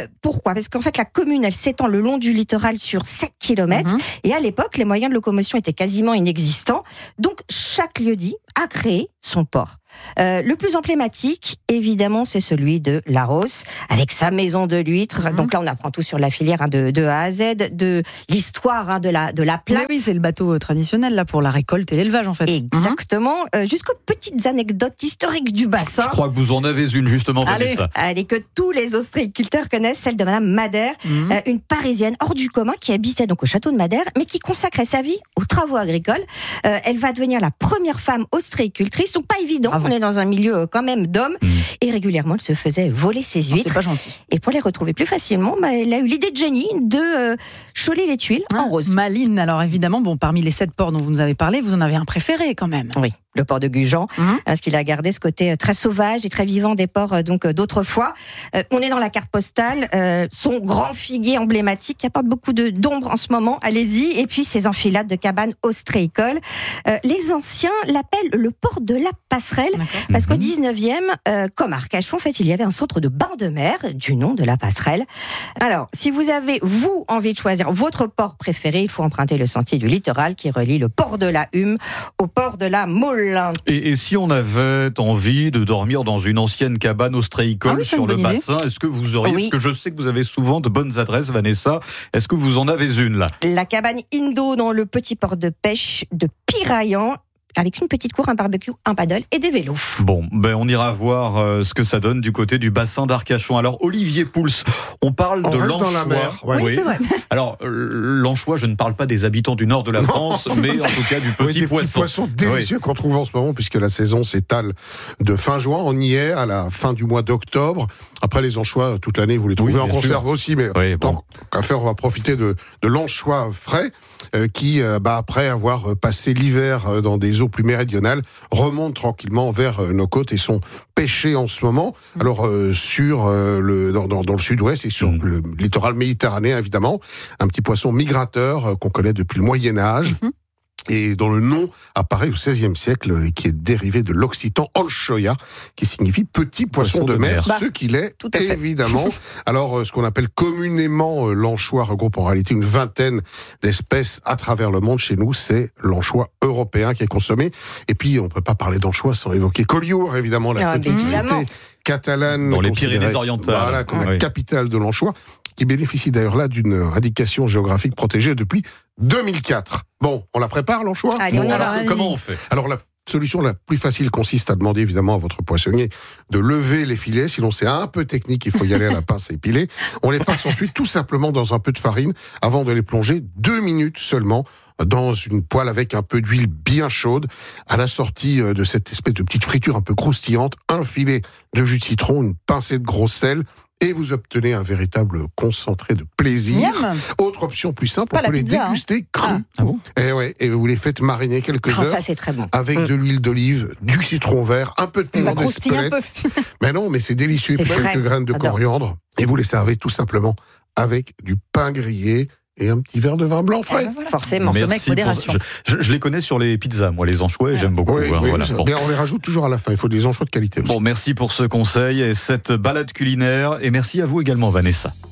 Parce qu'en fait, la commune, elle s'étend le long du littoral sur 7 km. Et à l'époque, les moyens de locomotion étaient quasiment inexistants. Donc, chaque lieu-dit a créé son port. Le plus emblématique, évidemment, c'est celui de Larros, avec sa maison de l'huître. Donc là, on apprend tout sur la filière de A à Z, de l'histoire de la plaque. Oui, c'est le bateau traditionnel là pour la récolte et l'élevage en fait. Exactement. Jusqu'aux petites anecdotes historiques du bassin. Je crois que vous en avez une justement, Vanessa. Allez, que tous les ostréiculteurs connaissent, celle de Madame Madère, une Parisienne hors du commun qui habitait donc au château de Madère, mais qui consacrait sa vie aux travaux agricoles. Elle va devenir la première femme ostréicultrice, donc pas évident. On est dans un milieu quand même d'hommes, et régulièrement elle se faisait voler ses huîtres. C'est pas gentil. Et pour les retrouver plus facilement, elle a eu l'idée de génie de choler les tuiles en rose. Maline, alors évidemment, parmi les 7 ports dont vous nous avez parlé, vous en avez un préféré quand même. Oui, le port de Gujan, parce qu'il a gardé ce côté très sauvage et très vivant des ports d'autrefois. On est dans la carte postale, son grand figuier emblématique qui apporte beaucoup d'ombre en ce moment, allez-y, et puis ses enfilades de cabanes ostréicoles. Les anciens l'appellent le port de la Passerelle, parce qu'au 19e, comme Arcachon, en fait, il y avait un centre de bain de mer du nom de la Passerelle. Alors, si vous avez, vous, envie de choisir votre port préféré, il faut emprunter le sentier du littoral qui relie le port de la Hume au port de la Mole. Et si on avait envie de dormir dans une ancienne cabane ostréicole sur le bassin, est-ce que vous auriez, parce que je sais que vous avez souvent de bonnes adresses, Vanessa, est-ce que vous en avez une là ? La cabane Indo dans le petit port de pêche de Piraillan, avec une petite cour, un barbecue, un paddle et des vélos. Bon, on ira voir ce que ça donne du côté du bassin d'Arcachon. Alors, Olivier Pouls, on parle de l'anchois. Dans la mer. Oui, c'est vrai. Alors, l'anchois, je ne parle pas des habitants du nord de la France, mais en tout cas du petit poisson. Petits poissons délicieux qu'on trouve en ce moment, puisque la saison s'étale de fin juin. On y est à la fin du mois d'octobre. Après, les anchois, toute l'année, vous les trouvez en conserve aussi, mais tant qu'à faire, on va profiter de l'anchois frais, qui, après avoir passé l'hiver dans des eaux plus méridionales, remontent tranquillement vers nos côtes et sont pêchés en ce moment. Alors, dans le sud-ouest et sur le littoral méditerranéen, évidemment, un petit poisson migrateur qu'on connaît depuis le Moyen-Âge. Et dont le nom apparaît au XVIe siècle, et qui est dérivé de l'occitan Olchoya, qui signifie petit poisson de mer, ce qu'il est, évidemment. Alors, ce qu'on appelle communément l'anchois regroupe en réalité une vingtaine d'espèces à travers le monde. Chez nous, c'est l'anchois européen qui est consommé. Et puis, on ne peut pas parler d'anchois sans évoquer Collioure, évidemment, la petite cité catalane. Dans les Pyrénées-Orientales. Voilà, comme la capitale de l'anchois, qui bénéficie d'ailleurs là d'une indication géographique protégée depuis 2004. Bon, on la prépare, l'anchois ? Allez, comment on fait ? Alors, la solution la plus facile consiste à demander évidemment à votre poissonnier de lever les filets, sinon c'est un peu technique, il faut y aller à la pince et épiler. On les passe ensuite tout simplement dans un peu de farine avant de les plonger 2 minutes seulement dans une poêle avec un peu d'huile bien chaude. À la sortie de cette espèce de petite friture un peu croustillante, un filet de jus de citron, une pincée de gros sel, et vous obtenez un véritable concentré de plaisir. Autre option plus simple, on peut les déguster crus. Et vous les faites mariner quelques heures. Ça, c'est très bon. Avec de l'huile d'olive, du citron vert, un peu de piment d'Espelette. Mais non, mais c'est délicieux. Et quelques graines de coriandre. Et vous les servez tout simplement avec du pain grillé et un petit verre de vin blanc frais. Forcément, ce mec, modération. Je les connais sur les pizzas, moi, les anchois, et j'aime beaucoup. Mais on les rajoute toujours à la fin, il faut des anchois de qualité aussi. Bon, merci pour ce conseil et cette balade culinaire, et merci à vous également, Vanessa.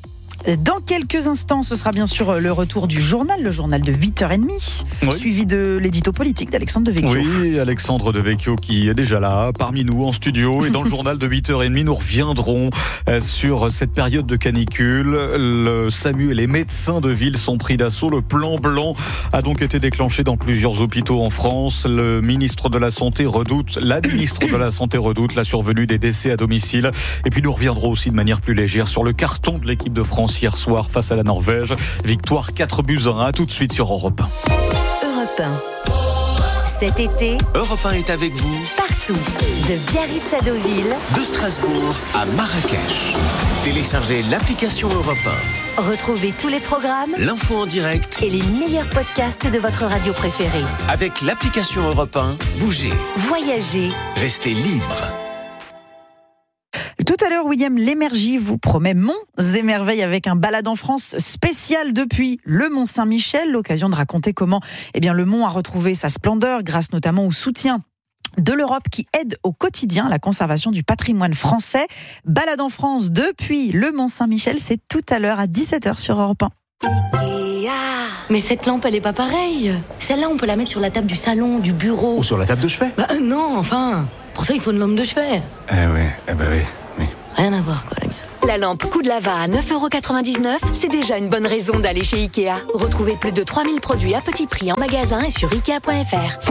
Dans quelques instants, ce sera bien sûr le retour du journal, le journal de 8h30, suivi de l'édito politique d'Alexandre Devecchio. Oui, Alexandre Devecchio qui est déjà là, parmi nous en studio. Et dans le journal de 8h30, nous reviendrons sur cette période de canicule. Le SAMU et les médecins de ville sont pris d'assaut. Le plan blanc a donc été déclenché dans plusieurs hôpitaux en France. La ministre de la Santé redoute la survenue des décès à domicile. Et puis nous reviendrons aussi de manière plus légère sur le carton de l'équipe de France hier soir face à la Norvège. Victoire 4-1. À tout de suite sur Europe 1. Europe 1. Cet été, Europe 1 est avec vous partout. De Biarritz à Deauville, de Strasbourg à Marrakech. Téléchargez l'application Europe 1. Retrouvez tous les programmes, l'info en direct et les meilleurs podcasts de votre radio préférée. Avec l'application Europe 1, bougez, voyagez, restez libre. Tout à l'heure, William Lémergie vous promet Monts et Merveilles avec un balade en France spécial depuis le Mont Saint-Michel. L'occasion de raconter comment le Mont a retrouvé sa splendeur grâce notamment au soutien de l'Europe qui aide au quotidien la conservation du patrimoine français. Balade en France depuis le Mont Saint-Michel, c'est tout à l'heure à 17h sur Europe 1. Mais cette lampe, elle est pas pareille. Celle-là, on peut la mettre sur la table du salon, du bureau. Ou sur la table de chevet. Non, enfin. Pour ça, il faut une lampe de chevet. Oui. Rien à voir, quoi, les gars. La lampe Coup de Lava à 9,99€, c'est déjà une bonne raison d'aller chez Ikea. Retrouvez plus de 3000 produits à petit prix en magasin et sur Ikea.fr.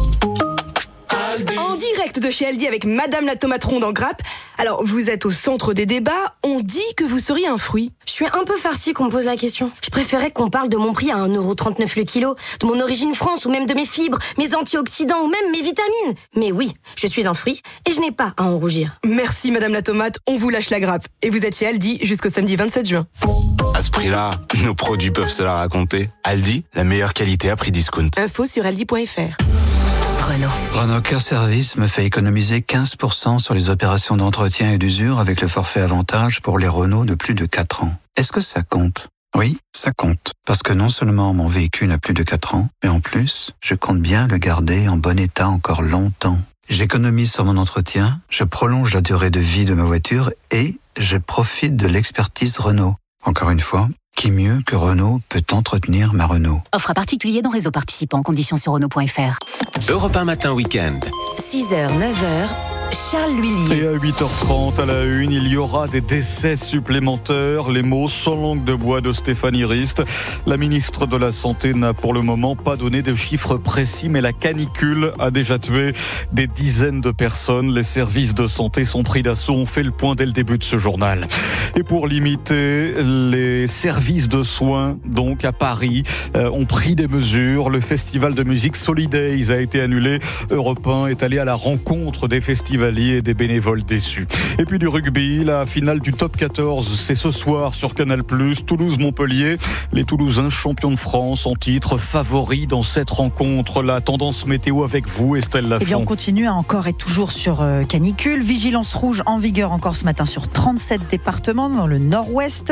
En direct de chez Aldi avec Madame la tomate ronde en grappe. Alors, vous êtes au centre des débats, on dit que vous seriez un fruit. Je suis un peu farcie qu'on me pose la question. Je préférais qu'on parle de mon prix à 1,39€ le kilo, de mon origine France ou même de mes fibres, mes antioxydants ou même mes vitamines. Mais oui, je suis un fruit et je n'ai pas à en rougir. Merci Madame la tomate, on vous lâche la grappe. Et vous êtes chez Aldi jusqu'au samedi 27 juin. À ce prix-là, nos produits peuvent se la raconter. Aldi, la meilleure qualité à prix discount. Info sur aldi.fr. Renault Cœur Service me fait économiser 15% sur les opérations d'entretien et d'usure avec le forfait avantage pour les Renault de plus de 4 ans. Est-ce que ça compte ? Oui, ça compte. Parce que non seulement mon véhicule a plus de 4 ans, mais en plus, je compte bien le garder en bon état encore longtemps. J'économise sur mon entretien, je prolonge la durée de vie de ma voiture et je profite de l'expertise Renault. Encore une fois, qui mieux que Renault peut entretenir ma Renault ? Offre à particulier dans réseau participant. Conditions sur Renault.fr. Europe 1 matin week-end. 6h, 9h, Charles Lhuillier. Et à 8h30 à la une, il y aura des décès supplémentaires. Les mots sans langue de bois de Stéphanie Rist. La ministre de la Santé n'a pour le moment pas donné de chiffres précis, mais la canicule a déjà tué des dizaines de personnes. Les services de santé sont pris d'assaut. On fait le point dès le début de ce journal. Et pour limiter les services de soins, donc à Paris, ont pris des mesures. Le festival de musique Solidays a été annulé. Europe 1 est allé à la rencontre des festivaliers et des bénévoles déçus. Et puis du rugby, la finale du top 14, c'est ce soir sur Canal+, Toulouse-Montpellier. Les Toulousains champions de France en titre, favoris dans cette rencontre. La tendance météo avec vous, Estelle Lafont. Eh bien, on continue encore et toujours sur canicule. Vigilance rouge en vigueur encore ce matin sur 37 départements dans le nord-est.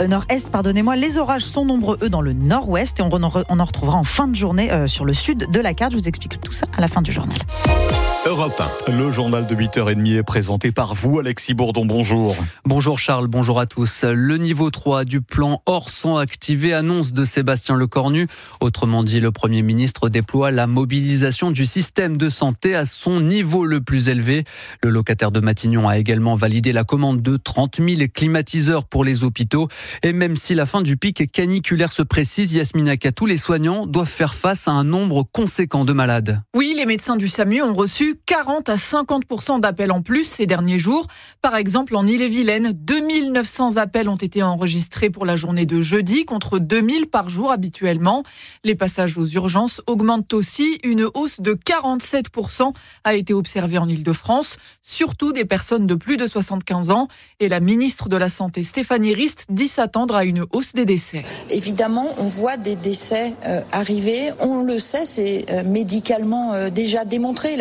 Les orages sont nombreux, eux, dans le nord-ouest. Et on en retrouvera en fin de journée sur le sud de la carte. Je vous explique tout ça à la fin du journal. Europe 1. Le journal de 8h30 est présenté par vous, Alexis Bourdon. Bonjour. Bonjour Charles, bonjour à tous. Le niveau 3 du plan Orsan activé, annonce de Sébastien Lecornu. Autrement dit, le Premier ministre déploie la mobilisation du système de santé à son niveau le plus élevé. Le locataire de Matignon a également validé la commande de 30 000 climatiseurs pour les hôpitaux. Et même si la fin du pic caniculaire se précise, Yasmina Katou, les soignants doivent faire face à un nombre conséquent de malades. Oui, les médecins du SAMU ont reçu 40 à 50% d'appels en plus ces derniers jours. Par exemple, en Ille-et-Vilaine, 2900 appels ont été enregistrés pour la journée de jeudi, contre 2000 par jour habituellement. Les passages aux urgences augmentent aussi. Une hausse de 47% a été observée en Île-de-France, surtout des personnes de plus de 75 ans. Et la ministre de la Santé, Stéphanie Rist, dit s'attendre à une hausse des décès. Évidemment, on voit des décès arriver. On le sait, c'est médicalement déjà démontré. La canicule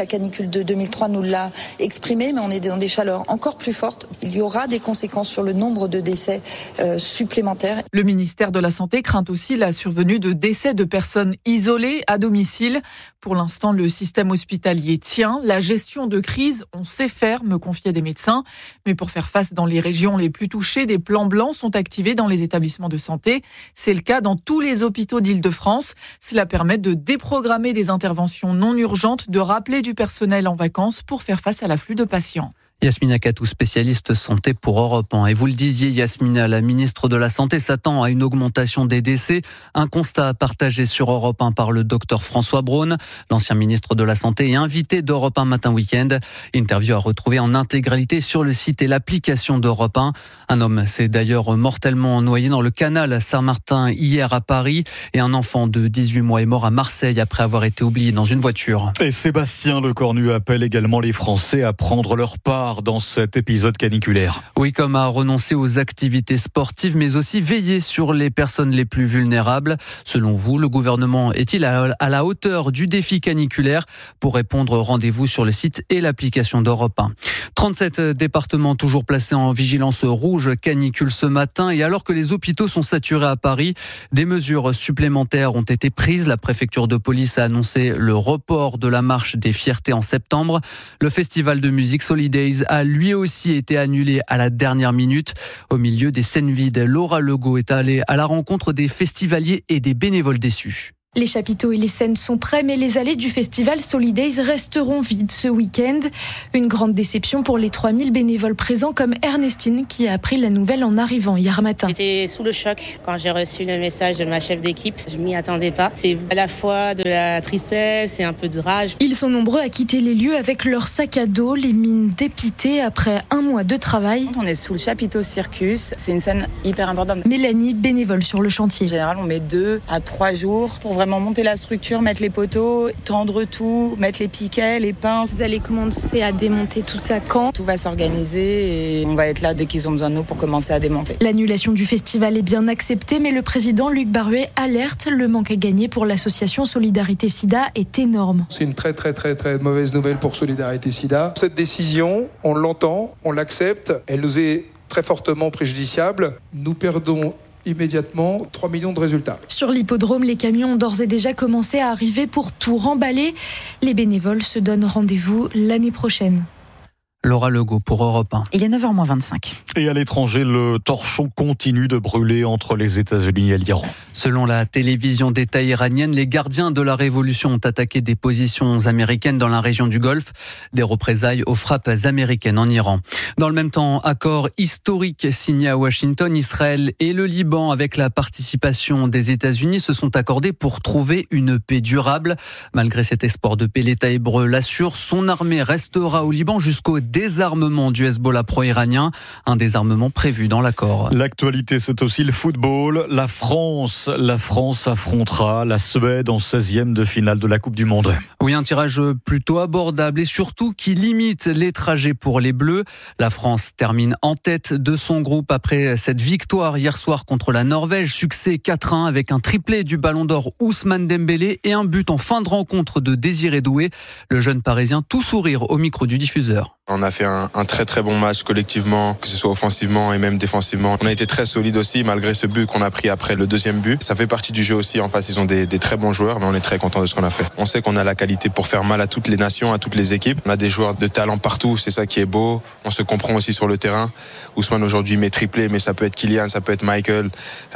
canicule de 2003 nous l'a exprimé, mais on est dans des chaleurs encore plus fortes. Il y aura des conséquences sur le nombre de décès supplémentaires. Le ministère de la Santé craint aussi la survenue de décès de personnes isolées à domicile. Pour l'instant, le système hospitalier tient. La gestion de crise, on sait faire, me confiaient des médecins. Mais pour faire face dans les régions les plus touchées, des plans blancs sont activés dans les établissements de santé. C'est le cas dans tous les hôpitaux d'Île-de-France. Cela permet de déprogrammer des interventions non urgentes, de rappeler du personnel en vacances pour faire face à l'afflux de patients. Yasmina Katou, spécialiste santé pour Europe 1. Et vous le disiez, Yasmina, la ministre de la Santé s'attend à une augmentation des décès. Un constat partagé sur Europe 1 par le docteur François Braun, l'ancien ministre de la Santé et invité d'Europe 1 Matin Week-end. Interview à retrouver en intégralité sur le site et l'application d'Europe 1. Un homme s'est d'ailleurs mortellement noyé dans le canal Saint-Martin hier à Paris. Et un enfant de 18 mois est mort à Marseille après avoir été oublié dans une voiture. Et Sébastien Lecornu appelle également les Français à prendre leur part dans cet épisode caniculaire. Oui, comme à renoncer aux activités sportives, mais aussi veiller sur les personnes les plus vulnérables. Selon vous, le gouvernement est-il à la hauteur du défi caniculaire? Pour répondre, rendez-vous sur le site et l'application d'Europe 1. 37 départements toujours placés en vigilance rouge canicule ce matin. Et alors que les hôpitaux sont saturés à Paris, des mesures supplémentaires ont été prises. La préfecture de police a annoncé le report de la marche des fiertés en septembre. Le festival de musique Solidays a lui aussi été annulé à la dernière minute. Au milieu des scènes vides, Laura Legault est allée à la rencontre des festivaliers et des bénévoles déçus. Les chapiteaux et les scènes sont prêts, mais les allées du festival Solidays resteront vides ce week-end. Une grande déception pour les 3000 bénévoles présents, comme Ernestine, qui a appris la nouvelle en arrivant hier matin. J'étais sous le choc quand j'ai reçu le message de ma chef d'équipe. Je m'y attendais pas. C'est à la fois de la tristesse et un peu de rage. Ils sont nombreux à quitter les lieux avec leur sac à dos, les mines dépitées après un mois de travail. On est sous le chapiteau Circus. C'est une scène hyper importante. Mélanie, bénévole sur le chantier. En général, on met 2 à 3 jours pour vraiment monter la structure, mettre les poteaux, tendre tout, mettre les piquets, les pinces. Vous allez commencer à démonter tout ça quand? Tout va s'organiser et on va être là dès qu'ils ont besoin de nous pour commencer à démonter. L'annulation du festival est bien acceptée, mais le président Luc Baruet alerte, le manque à gagner pour l'association Solidarité Sida est énorme. C'est une très mauvaise nouvelle pour Solidarité Sida. Cette décision, on l'entend, on l'accepte, elle nous est très fortement préjudiciable. Nous perdons immédiatement 3 millions de résultats. Sur l'hippodrome, les camions ont d'ores et déjà commencé à arriver pour tout remballer. Les bénévoles se donnent rendez-vous l'année prochaine. Laura Legault pour Europe 1. Il est 9h-25. Et à l'étranger, le torchon continue de brûler entre les États-Unis et l'Iran. Selon la télévision d'État iranienne, les gardiens de la révolution ont attaqué des positions américaines dans la région du Golfe. Des représailles aux frappes américaines en Iran. Dans le même temps, accord historique signé à Washington, Israël et le Liban avec la participation des États-Unis se sont accordés pour trouver une paix durable. Malgré cet espoir de paix, l'État hébreu l'assure, son armée restera au Liban jusqu'au désarmement du Hezbollah pro-iranien, un désarmement prévu dans l'accord. L'actualité, c'est aussi le football. La France affrontera la Suède en 16e de finale de la Coupe du Monde. Oui, un tirage plutôt abordable et surtout qui limite les trajets pour les Bleus. La France termine en tête de son groupe après cette victoire hier soir contre la Norvège. Succès 4-1 avec un triplé du Ballon d'Or Ousmane Dembélé et un but en fin de rencontre de Désiré Doué. Le jeune Parisien tout sourire au micro du diffuseur. On a fait un très bon match collectivement, que ce soit offensivement et même défensivement. On a été très solide aussi malgré ce but qu'on a pris après le deuxième but. Ça fait partie du jeu aussi. En face, ils ont des très bons joueurs, mais on est très content de ce qu'on a fait. On sait qu'on a la qualité pour faire mal à toutes les nations, à toutes les équipes. On a des joueurs de talent partout, c'est ça qui est beau. On se comprend aussi sur le terrain. Ousmane aujourd'hui met triplé, mais ça peut être Kylian, ça peut être Michael.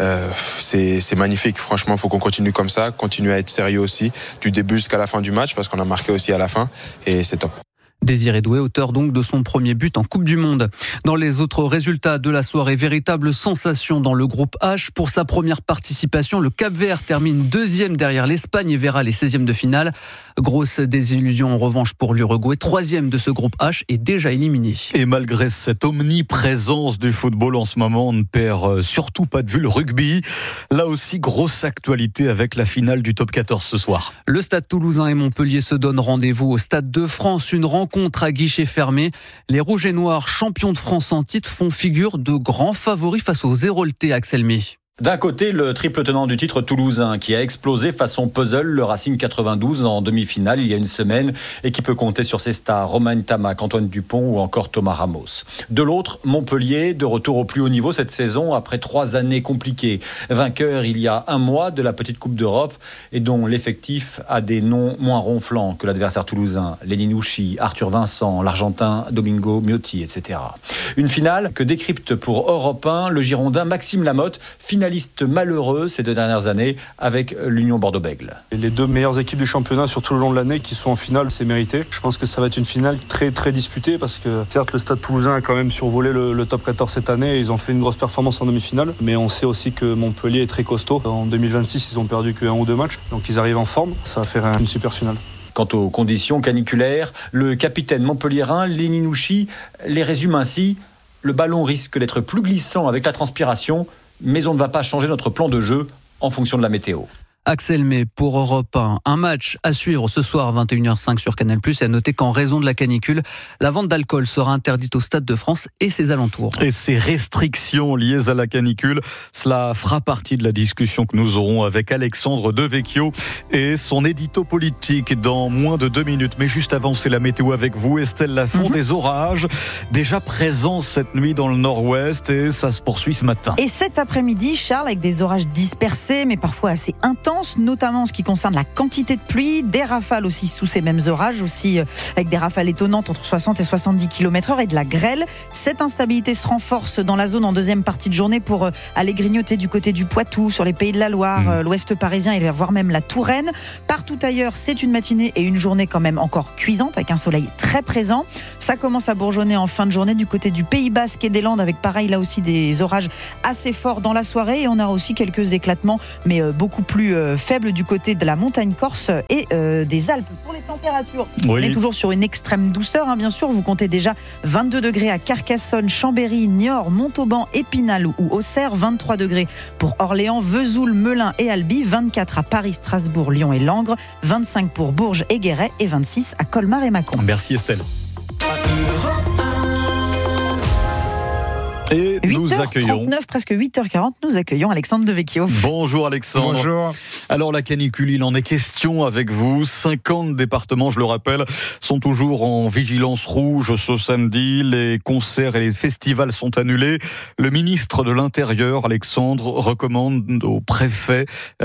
C'est magnifique. Franchement, il faut qu'on continue comme ça, continuer à être sérieux aussi, du début jusqu'à la fin du match, parce qu'on a marqué aussi à la fin, et c'est top. Désiré Doué, auteur donc de son premier but en Coupe du Monde. Dans les autres résultats de la soirée, véritable sensation dans le groupe H. Pour sa première participation, le Cap-Vert termine 2e derrière l'Espagne et verra les 16e de finale. Grosse désillusion en revanche pour l'Uruguay, 3e de ce groupe H et déjà éliminé. Et malgré cette omniprésence du football en ce moment, on ne perd surtout pas de vue le rugby. Là aussi, grosse actualité avec la finale du top 14 ce soir. Le Stade Toulousain et Montpellier se donnent rendez-vous au Stade de France. Une rencontre à guichet fermé. Les Rouges et Noirs, champions de France en titre, font figure de grands favoris face aux Héroltais, Axel May. D'un côté, le triple tenant du titre toulousain qui a explosé façon puzzle le Racing 92 en demi-finale il y a une semaine et qui peut compter sur ses stars Romain Tamac, Antoine Dupont ou encore Thomas Ramos. De l'autre, Montpellier, de retour au plus haut niveau cette saison après 3 années compliquées. Vainqueur il y a un mois de la petite Coupe d'Europe et dont l'effectif a des noms moins ronflants que l'adversaire toulousain. Lenny Nouchi, Arthur Vincent, l'Argentin Domingo Miotti, etc. Une finale que décrypte pour Europe 1 le Girondin Maxime Lamotte, finaliste malheureux ces 2 dernières années avec l'Union Bordeaux-Bègles. Les 2 meilleures équipes du championnat sur tout le long de l'année qui sont en finale, c'est mérité. Je pense que ça va être une finale très très disputée parce que certes le Stade Toulousain a quand même survolé le top 14 cette année et ils ont fait une grosse performance en demi-finale, mais on sait aussi que Montpellier est très costaud. En 2026 ils ont perdu que 1 ou 2 matchs, donc ils arrivent en forme, ça va faire une super finale. Quant aux conditions caniculaires, le capitaine montpelliérain Lenny Nouchi les résume ainsi: le ballon risque d'être plus glissant avec la transpiration, mais on ne va pas changer notre plan de jeu en fonction de la météo. Axel May pour Europe 1. Un match à suivre ce soir 21h05 sur Canal+. Et à noter qu'en raison de la canicule, la vente d'alcool sera interdite au Stade de France et ses alentours. Et ces restrictions liées à la canicule, cela fera partie de la discussion que nous aurons avec Alexandre Devecchio et son édito politique dans moins de 2 minutes. Mais juste avant, c'est la météo avec vous, Estelle Lafont. Des orages déjà présents cette nuit dans le nord-ouest et ça se poursuit ce matin. Et cet après-midi, Charles, avec des orages dispersés mais parfois assez intenses, notamment en ce qui concerne la quantité de pluie, des rafales aussi sous ces mêmes orages, aussi avec des rafales étonnantes entre 60 et 70 km/h et de la grêle. Cette instabilité se renforce dans la zone en deuxième partie de journée pour aller grignoter du côté du Poitou, sur les Pays de la Loire, l'ouest parisien et voire même la Touraine. Partout ailleurs, c'est une matinée et une journée quand même encore cuisante avec un soleil très présent. Ça commence à bourgeonner en fin de journée du côté du Pays Basque et des Landes avec pareil là aussi des orages assez forts dans la soirée et on aura aussi quelques éclatements mais beaucoup plus faible du côté de la montagne corse et des Alpes. Pour les températures, on est toujours sur une extrême douceur, bien sûr. Vous comptez déjà 22 degrés à Carcassonne, Chambéry, Niort, Montauban, Épinal ou Auxerre, 23 degrés pour Orléans, Vesoul, Melun et Albi, 24 à Paris, Strasbourg, Lyon et Langres, 25 pour Bourges et Guéret et 26 à Colmar et Mâcon. Merci Estelle. Et nous accueillons 8h39, presque 8h40, nous accueillons Alexandre Devecchio. Bonjour Alexandre. Bonjour. Alors la canicule, il en est question avec vous. 50 départements, je le rappelle, sont toujours en vigilance rouge ce samedi. Les concerts et les festivals sont annulés. Le ministre de l'Intérieur, Alexandre, recommande au préfet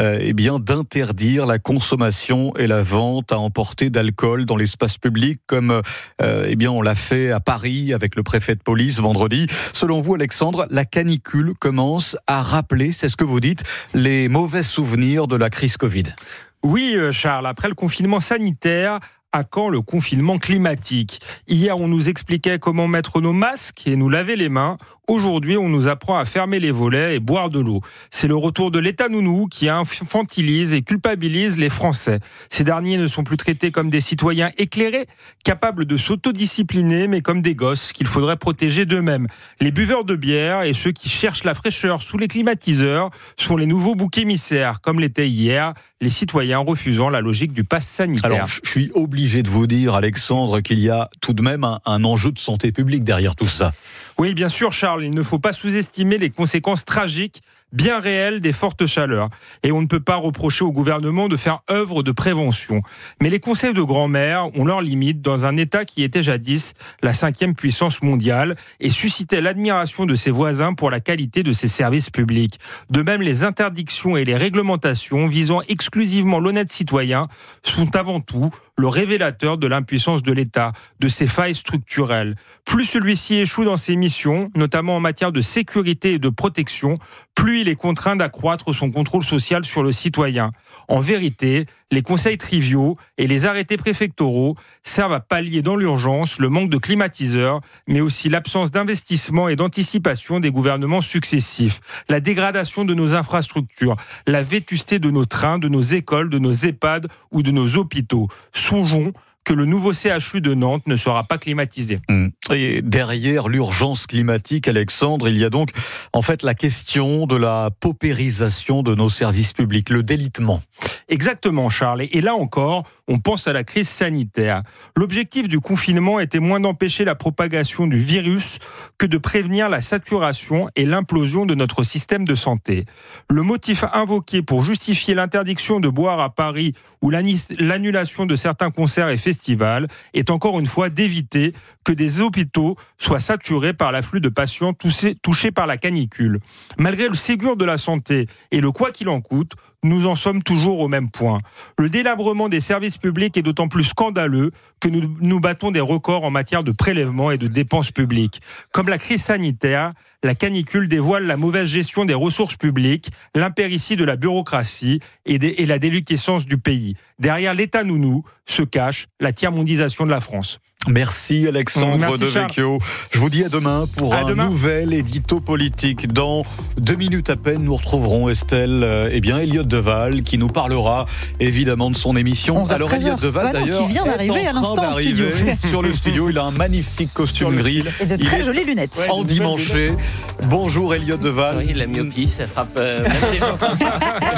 d'interdire la consommation et la vente à emporter d'alcool dans l'espace public comme on l'a fait à Paris avec le préfet de police vendredi. Selon vous, Alexandre, la canicule commence à rappeler, c'est ce que vous dites, les mauvais souvenirs de la crise Covid. Oui, Charles, après le confinement sanitaire, à quand le confinement climatique ? Hier, on nous expliquait comment mettre nos masques et nous laver les mains. Aujourd'hui, on nous apprend à fermer les volets et boire de l'eau. C'est le retour de l'État nounou qui infantilise et culpabilise les Français. Ces derniers ne sont plus traités comme des citoyens éclairés, capables de s'autodiscipliner, mais comme des gosses qu'il faudrait protéger d'eux-mêmes. Les buveurs de bière et ceux qui cherchent la fraîcheur sous les climatiseurs sont les nouveaux boucs émissaires, comme l'étaient hier les citoyens refusant la logique du pass sanitaire. Alors, je suis obligé de vous dire, Alexandre, qu'il y a tout de même un enjeu de santé publique derrière tout ça. Oui, bien sûr, Charles, il ne faut pas sous-estimer les conséquences tragiques, bien réelles des fortes chaleurs. Et on ne peut pas reprocher au gouvernement de faire œuvre de prévention. Mais les conseils de grand-mère ont leurs limites dans un État qui était jadis la 5e puissance mondiale et suscitait l'admiration de ses voisins pour la qualité de ses services publics. De même, les interdictions et les réglementations visant exclusivement l'honnête citoyen sont avant tout le révélateur de l'impuissance de l'État, de ses failles structurelles. Plus celui-ci échoue dans ses missions, notamment en matière de sécurité et de protection, plus il est contraint d'accroître son contrôle social sur le citoyen. En vérité, les conseils triviaux et les arrêtés préfectoraux servent à pallier dans l'urgence le manque de climatiseurs, mais aussi l'absence d'investissement et d'anticipation des gouvernements successifs, la dégradation de nos infrastructures, la vétusté de nos trains, de nos écoles, de nos EHPAD ou de nos hôpitaux. Songeons que le nouveau CHU de Nantes ne sera pas climatisé. Et derrière l'urgence climatique, Alexandre, il y a donc en fait la question de la paupérisation de nos services publics, le délitement. Exactement, Charles. Et là encore, on pense à la crise sanitaire. L'objectif du confinement était moins d'empêcher la propagation du virus que de prévenir la saturation et l'implosion de notre système de santé. Le motif invoqué pour justifier l'interdiction de boire à Paris ou l'annulation de certains concerts et festivals est encore une fois d'éviter que des hôpitaux soient saturés par l'afflux de patients touchés par la canicule. Malgré le Ségur de la santé et le quoi qu'il en coûte, nous en sommes toujours au même point. Le délabrement des services publics est d'autant plus scandaleux que nous battons des records en matière de prélèvements et de dépenses publiques. Comme la crise sanitaire, la canicule dévoile la mauvaise gestion des ressources publiques, l'impéritie de la bureaucratie et la déliquescence du pays. Derrière l'État nounou se cache la tiers-mondisation de la France. Merci Alexandre Devecchio. Je vous dis à demain pour un nouvel édito politique. Dans 2 minutes à peine, nous retrouverons Estelle, Elliott Deval, qui nous parlera évidemment de son émission. Alors Elliott Deval d'ailleurs qui vient d'arriver à l'instant au studio. Sur le studio, il a un magnifique costume gris et de très jolies lunettes. Endimanché. Bonjour Elliott Deval. Oui, la myopie, ça frappe même les gens sympas.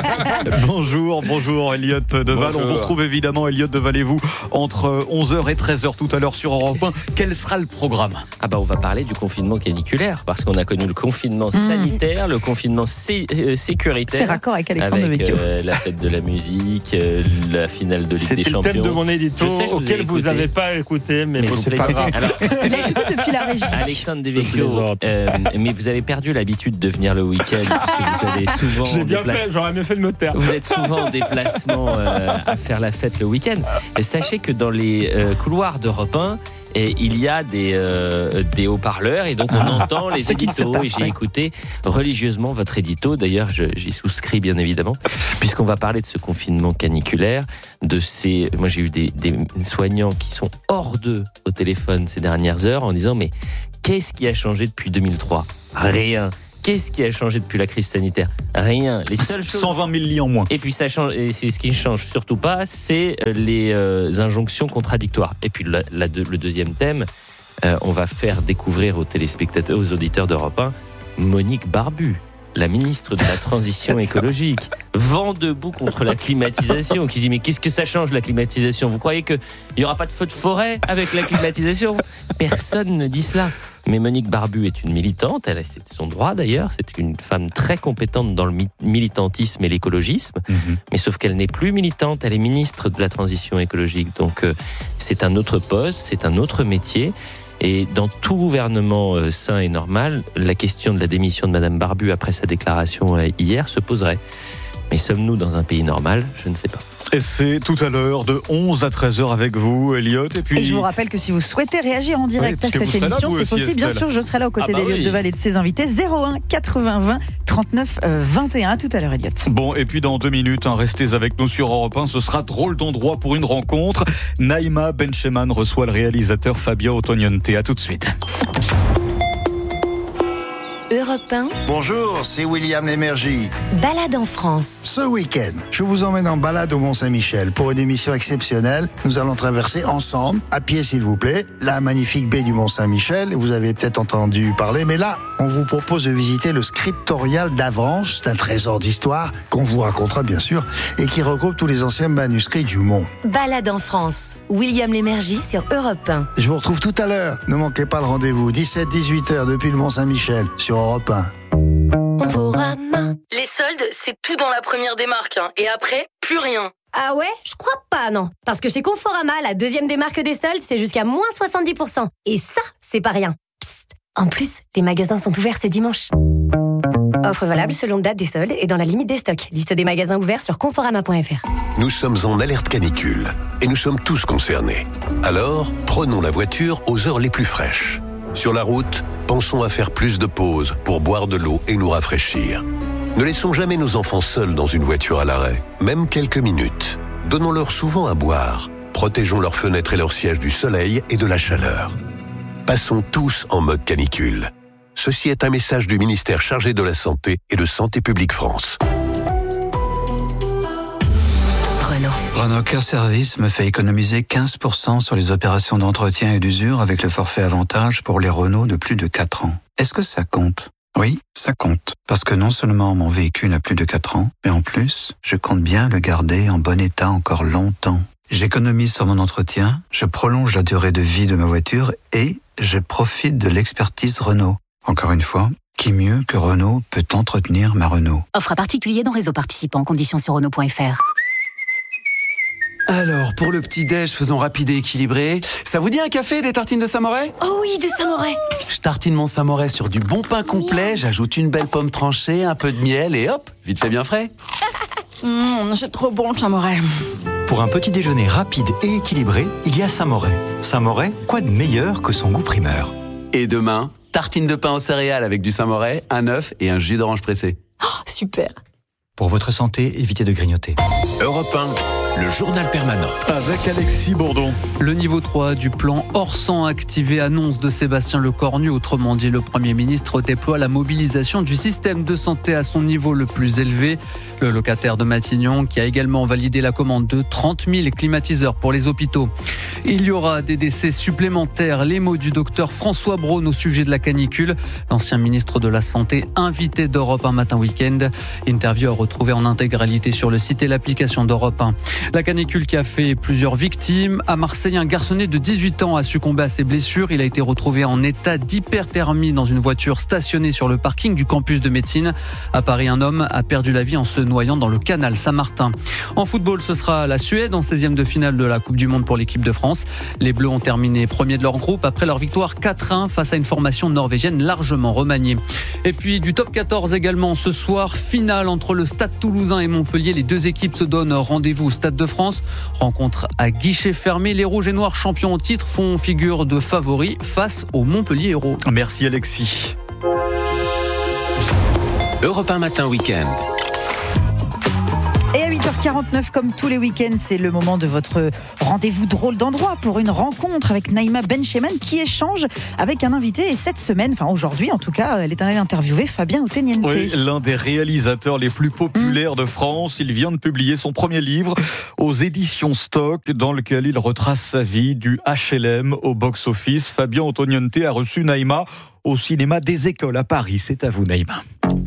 Bonjour Elliott Deval. Bonjour. On vous retrouve évidemment, Elliott Deval et vous, entre 11h et 13h tout à l'heure sur Europe 1. Quel sera le programme ? On va parler du confinement caniculaire, parce qu'on a connu le confinement sanitaire, le confinement sécuritaire. C'est raccord avec Alexandre Devecchio. La fête de la musique, la finale de Ligue des Champions. C'était le thème de mon édito auquel vous n'avez pas écouté, mais bon, c'est pas grave. Il a écouté depuis la régie. Alexandre Devecchio, mais vous avez perdu l'habitude de venir le week-end, puisque vous avez souvent... J'ai bien fait, j'aurais mieux fait de me taire. Vous êtes souvent en déplacement à faire la fête le week-end. Et sachez que dans les couloirs d'Europe 1, il y a des haut-parleurs et donc on entend les éditos. Et j'ai écouté religieusement votre édito. D'ailleurs, j'y souscris bien évidemment, puisqu'on va parler de ce confinement caniculaire, moi j'ai eu des soignants qui sont hors d'eux au téléphone ces dernières heures en disant mais qu'est-ce qui a changé depuis 2003 ? Rien. Qu'est-ce qui a changé depuis la crise sanitaire ? Rien. Les seules choses... 120 000 lits en moins. Et puis ça change. Et c'est ce qui ne change surtout pas, c'est les injonctions contradictoires. Et puis le deuxième thème, on va faire découvrir aux téléspectateurs, aux auditeurs d'Europe 1, Monique Barbu, la ministre de la Transition écologique, vent debout contre la climatisation, qui dit mais qu'est-ce que ça change la climatisation ? Vous croyez qu'il n'y aura pas de feu de forêt avec la climatisation ? Personne ne dit cela. Mais Monique Barbu est une militante, c'est son droit d'ailleurs, c'est une femme très compétente dans le militantisme et l'écologisme, mais sauf qu'elle n'est plus militante, elle est ministre de la Transition écologique, donc c'est un autre poste, c'est un autre métier, et dans tout gouvernement sain et normal, la question de la démission de Madame Barbu après sa déclaration hier se poserait. Mais sommes-nous dans un pays normal ? Je ne sais pas. Et c'est tout à l'heure de 11 à 13h avec vous, Elliott. Et je vous rappelle que si vous souhaitez réagir en direct à cette émission, c'est possible. Bien sûr, je serai là aux côtés d'Elliott Deval et de ses invités. 01 80 20 39 21. À tout à l'heure, Elliott. Bon, et puis dans 2 minutes, restez avec nous sur Europe 1. Ce sera drôle d'endroit pour une rencontre. Naïma Bencheman reçoit le réalisateur Fabio Ottoniente. À tout de suite. Europe 1. Bonjour, c'est William Lémergie. Balade en France. Ce week-end, je vous emmène en balade au Mont-Saint-Michel pour une émission exceptionnelle. Nous allons traverser ensemble, à pied s'il vous plaît, la magnifique baie du Mont-Saint-Michel. Vous avez peut-être entendu parler, mais là, on vous propose de visiter le scriptorial d'Avranches. C'est un trésor d'histoire qu'on vous racontera bien sûr et qui regroupe tous les anciens manuscrits du Mont. Balade en France. William Lémergie sur Europe 1. Je vous retrouve tout à l'heure. Ne manquez pas le rendez-vous. 17-18h depuis le Mont-Saint-Michel sur Europe 1. Les soldes, c'est tout dans la première démarque. Et après, plus rien. Ah ouais ? Je crois pas, non. Parce que chez Conforama, la deuxième démarque des soldes, c'est jusqu'à moins 70%. Et ça, c'est pas rien. Psst. En plus, les magasins sont ouverts ce dimanche. Offre valable selon date des soldes et dans la limite des stocks. Liste des magasins ouverts sur conforama.fr. Nous sommes en alerte canicule et nous sommes tous concernés. Alors, prenons la voiture aux heures les plus fraîches. Sur la route, pensons à faire plus de pauses pour boire de l'eau et nous rafraîchir. Ne laissons jamais nos enfants seuls dans une voiture à l'arrêt, même quelques minutes. Donnons-leur souvent à boire. Protégeons leurs fenêtres et leurs sièges du soleil et de la chaleur. Passons tous en mode canicule. Ceci est un message du ministère chargé de la Santé et de Santé publique France. Renault. Renault Car Service me fait économiser 15% sur les opérations d'entretien et d'usure avec le forfait avantage pour les Renault de plus de 4 ans. Est-ce que ça compte ? Oui, ça compte. Parce que non seulement mon véhicule a plus de 4 ans, mais en plus, je compte bien le garder en bon état encore longtemps. J'économise sur mon entretien, je prolonge la durée de vie de ma voiture et je profite de l'expertise Renault. Encore une fois, qui mieux que Renault peut entretenir ma Renault ? Offre à particulier dans réseau participant, conditions sur Renault.fr. Alors, pour le petit-déj, faisons rapide et équilibré. Ça vous dit un café et des tartines de Saint-Moret ? Oh oui, du Saint-Moret. Je tartine mon Saint-Moret sur du bon pain complet, j'ajoute une belle pomme tranchée, un peu de miel et hop, vite fait bien frais. C'est trop bon le Saint-Moret. Pour un petit déjeuner rapide et équilibré, il y a Saint-Moret. Saint-Moret, quoi de meilleur que son goût primeur ? Et demain, tartine de pain aux céréales avec du Saint-Moret, un œuf et un jus d'orange pressé. Oh, super. Pour votre santé, évitez de grignoter. Europe 1, le journal permanent. Avec Alexis Bourdon. Le niveau 3 du plan hors sang activé, annonce de Sébastien Lecornu. Autrement dit, le Premier ministre déploie la mobilisation du système de santé à son niveau le plus élevé. Le locataire de Matignon qui a également validé la commande de 30 000 climatiseurs pour les hôpitaux. Il y aura des décès supplémentaires. Les mots du docteur François Braun au sujet de la canicule. L'ancien ministre de la Santé invité d'Europe 1 matin week-end. Interview à retrouver en intégralité sur le site et l'application d'Europe 1. La canicule qui a fait plusieurs victimes. À Marseille, un garçonnet de 18 ans a succombé à ses blessures. Il a été retrouvé en état d'hyperthermie dans une voiture stationnée sur le parking du campus de médecine. À Paris, un homme a perdu la vie en se noyant dans le canal Saint-Martin. En football, ce sera la Suède en 16e de finale de la Coupe du Monde pour l'équipe de France. Les Bleus ont terminé premier de leur groupe après leur victoire 4-1 face à une formation norvégienne largement remaniée. Et puis du top 14 également ce soir, finale entre le Stade Toulousain et Montpellier. Les deux équipes se donnent rendez-vous au Stade de France. Rencontre à guichet fermé. Les Rouges et Noirs champions au titre font figure de favoris face aux Montpellier Héros. Merci Alexis. Europe 1 matin week-end. Et à 8h49, comme tous les week-ends, c'est le moment de votre rendez-vous drôle d'endroit pour une rencontre avec Naïma Bencheman qui échange avec un invité. Et cette semaine, enfin aujourd'hui en tout cas, elle est allée interviewer Fabien Otteniente. Oui, l'un des réalisateurs les plus populaires de France. Il vient de publier son premier livre aux éditions Stock dans lequel il retrace sa vie du HLM au box-office. Fabien Otteniente a reçu Naïma au cinéma des Écoles à Paris. C'est à vous Naïma.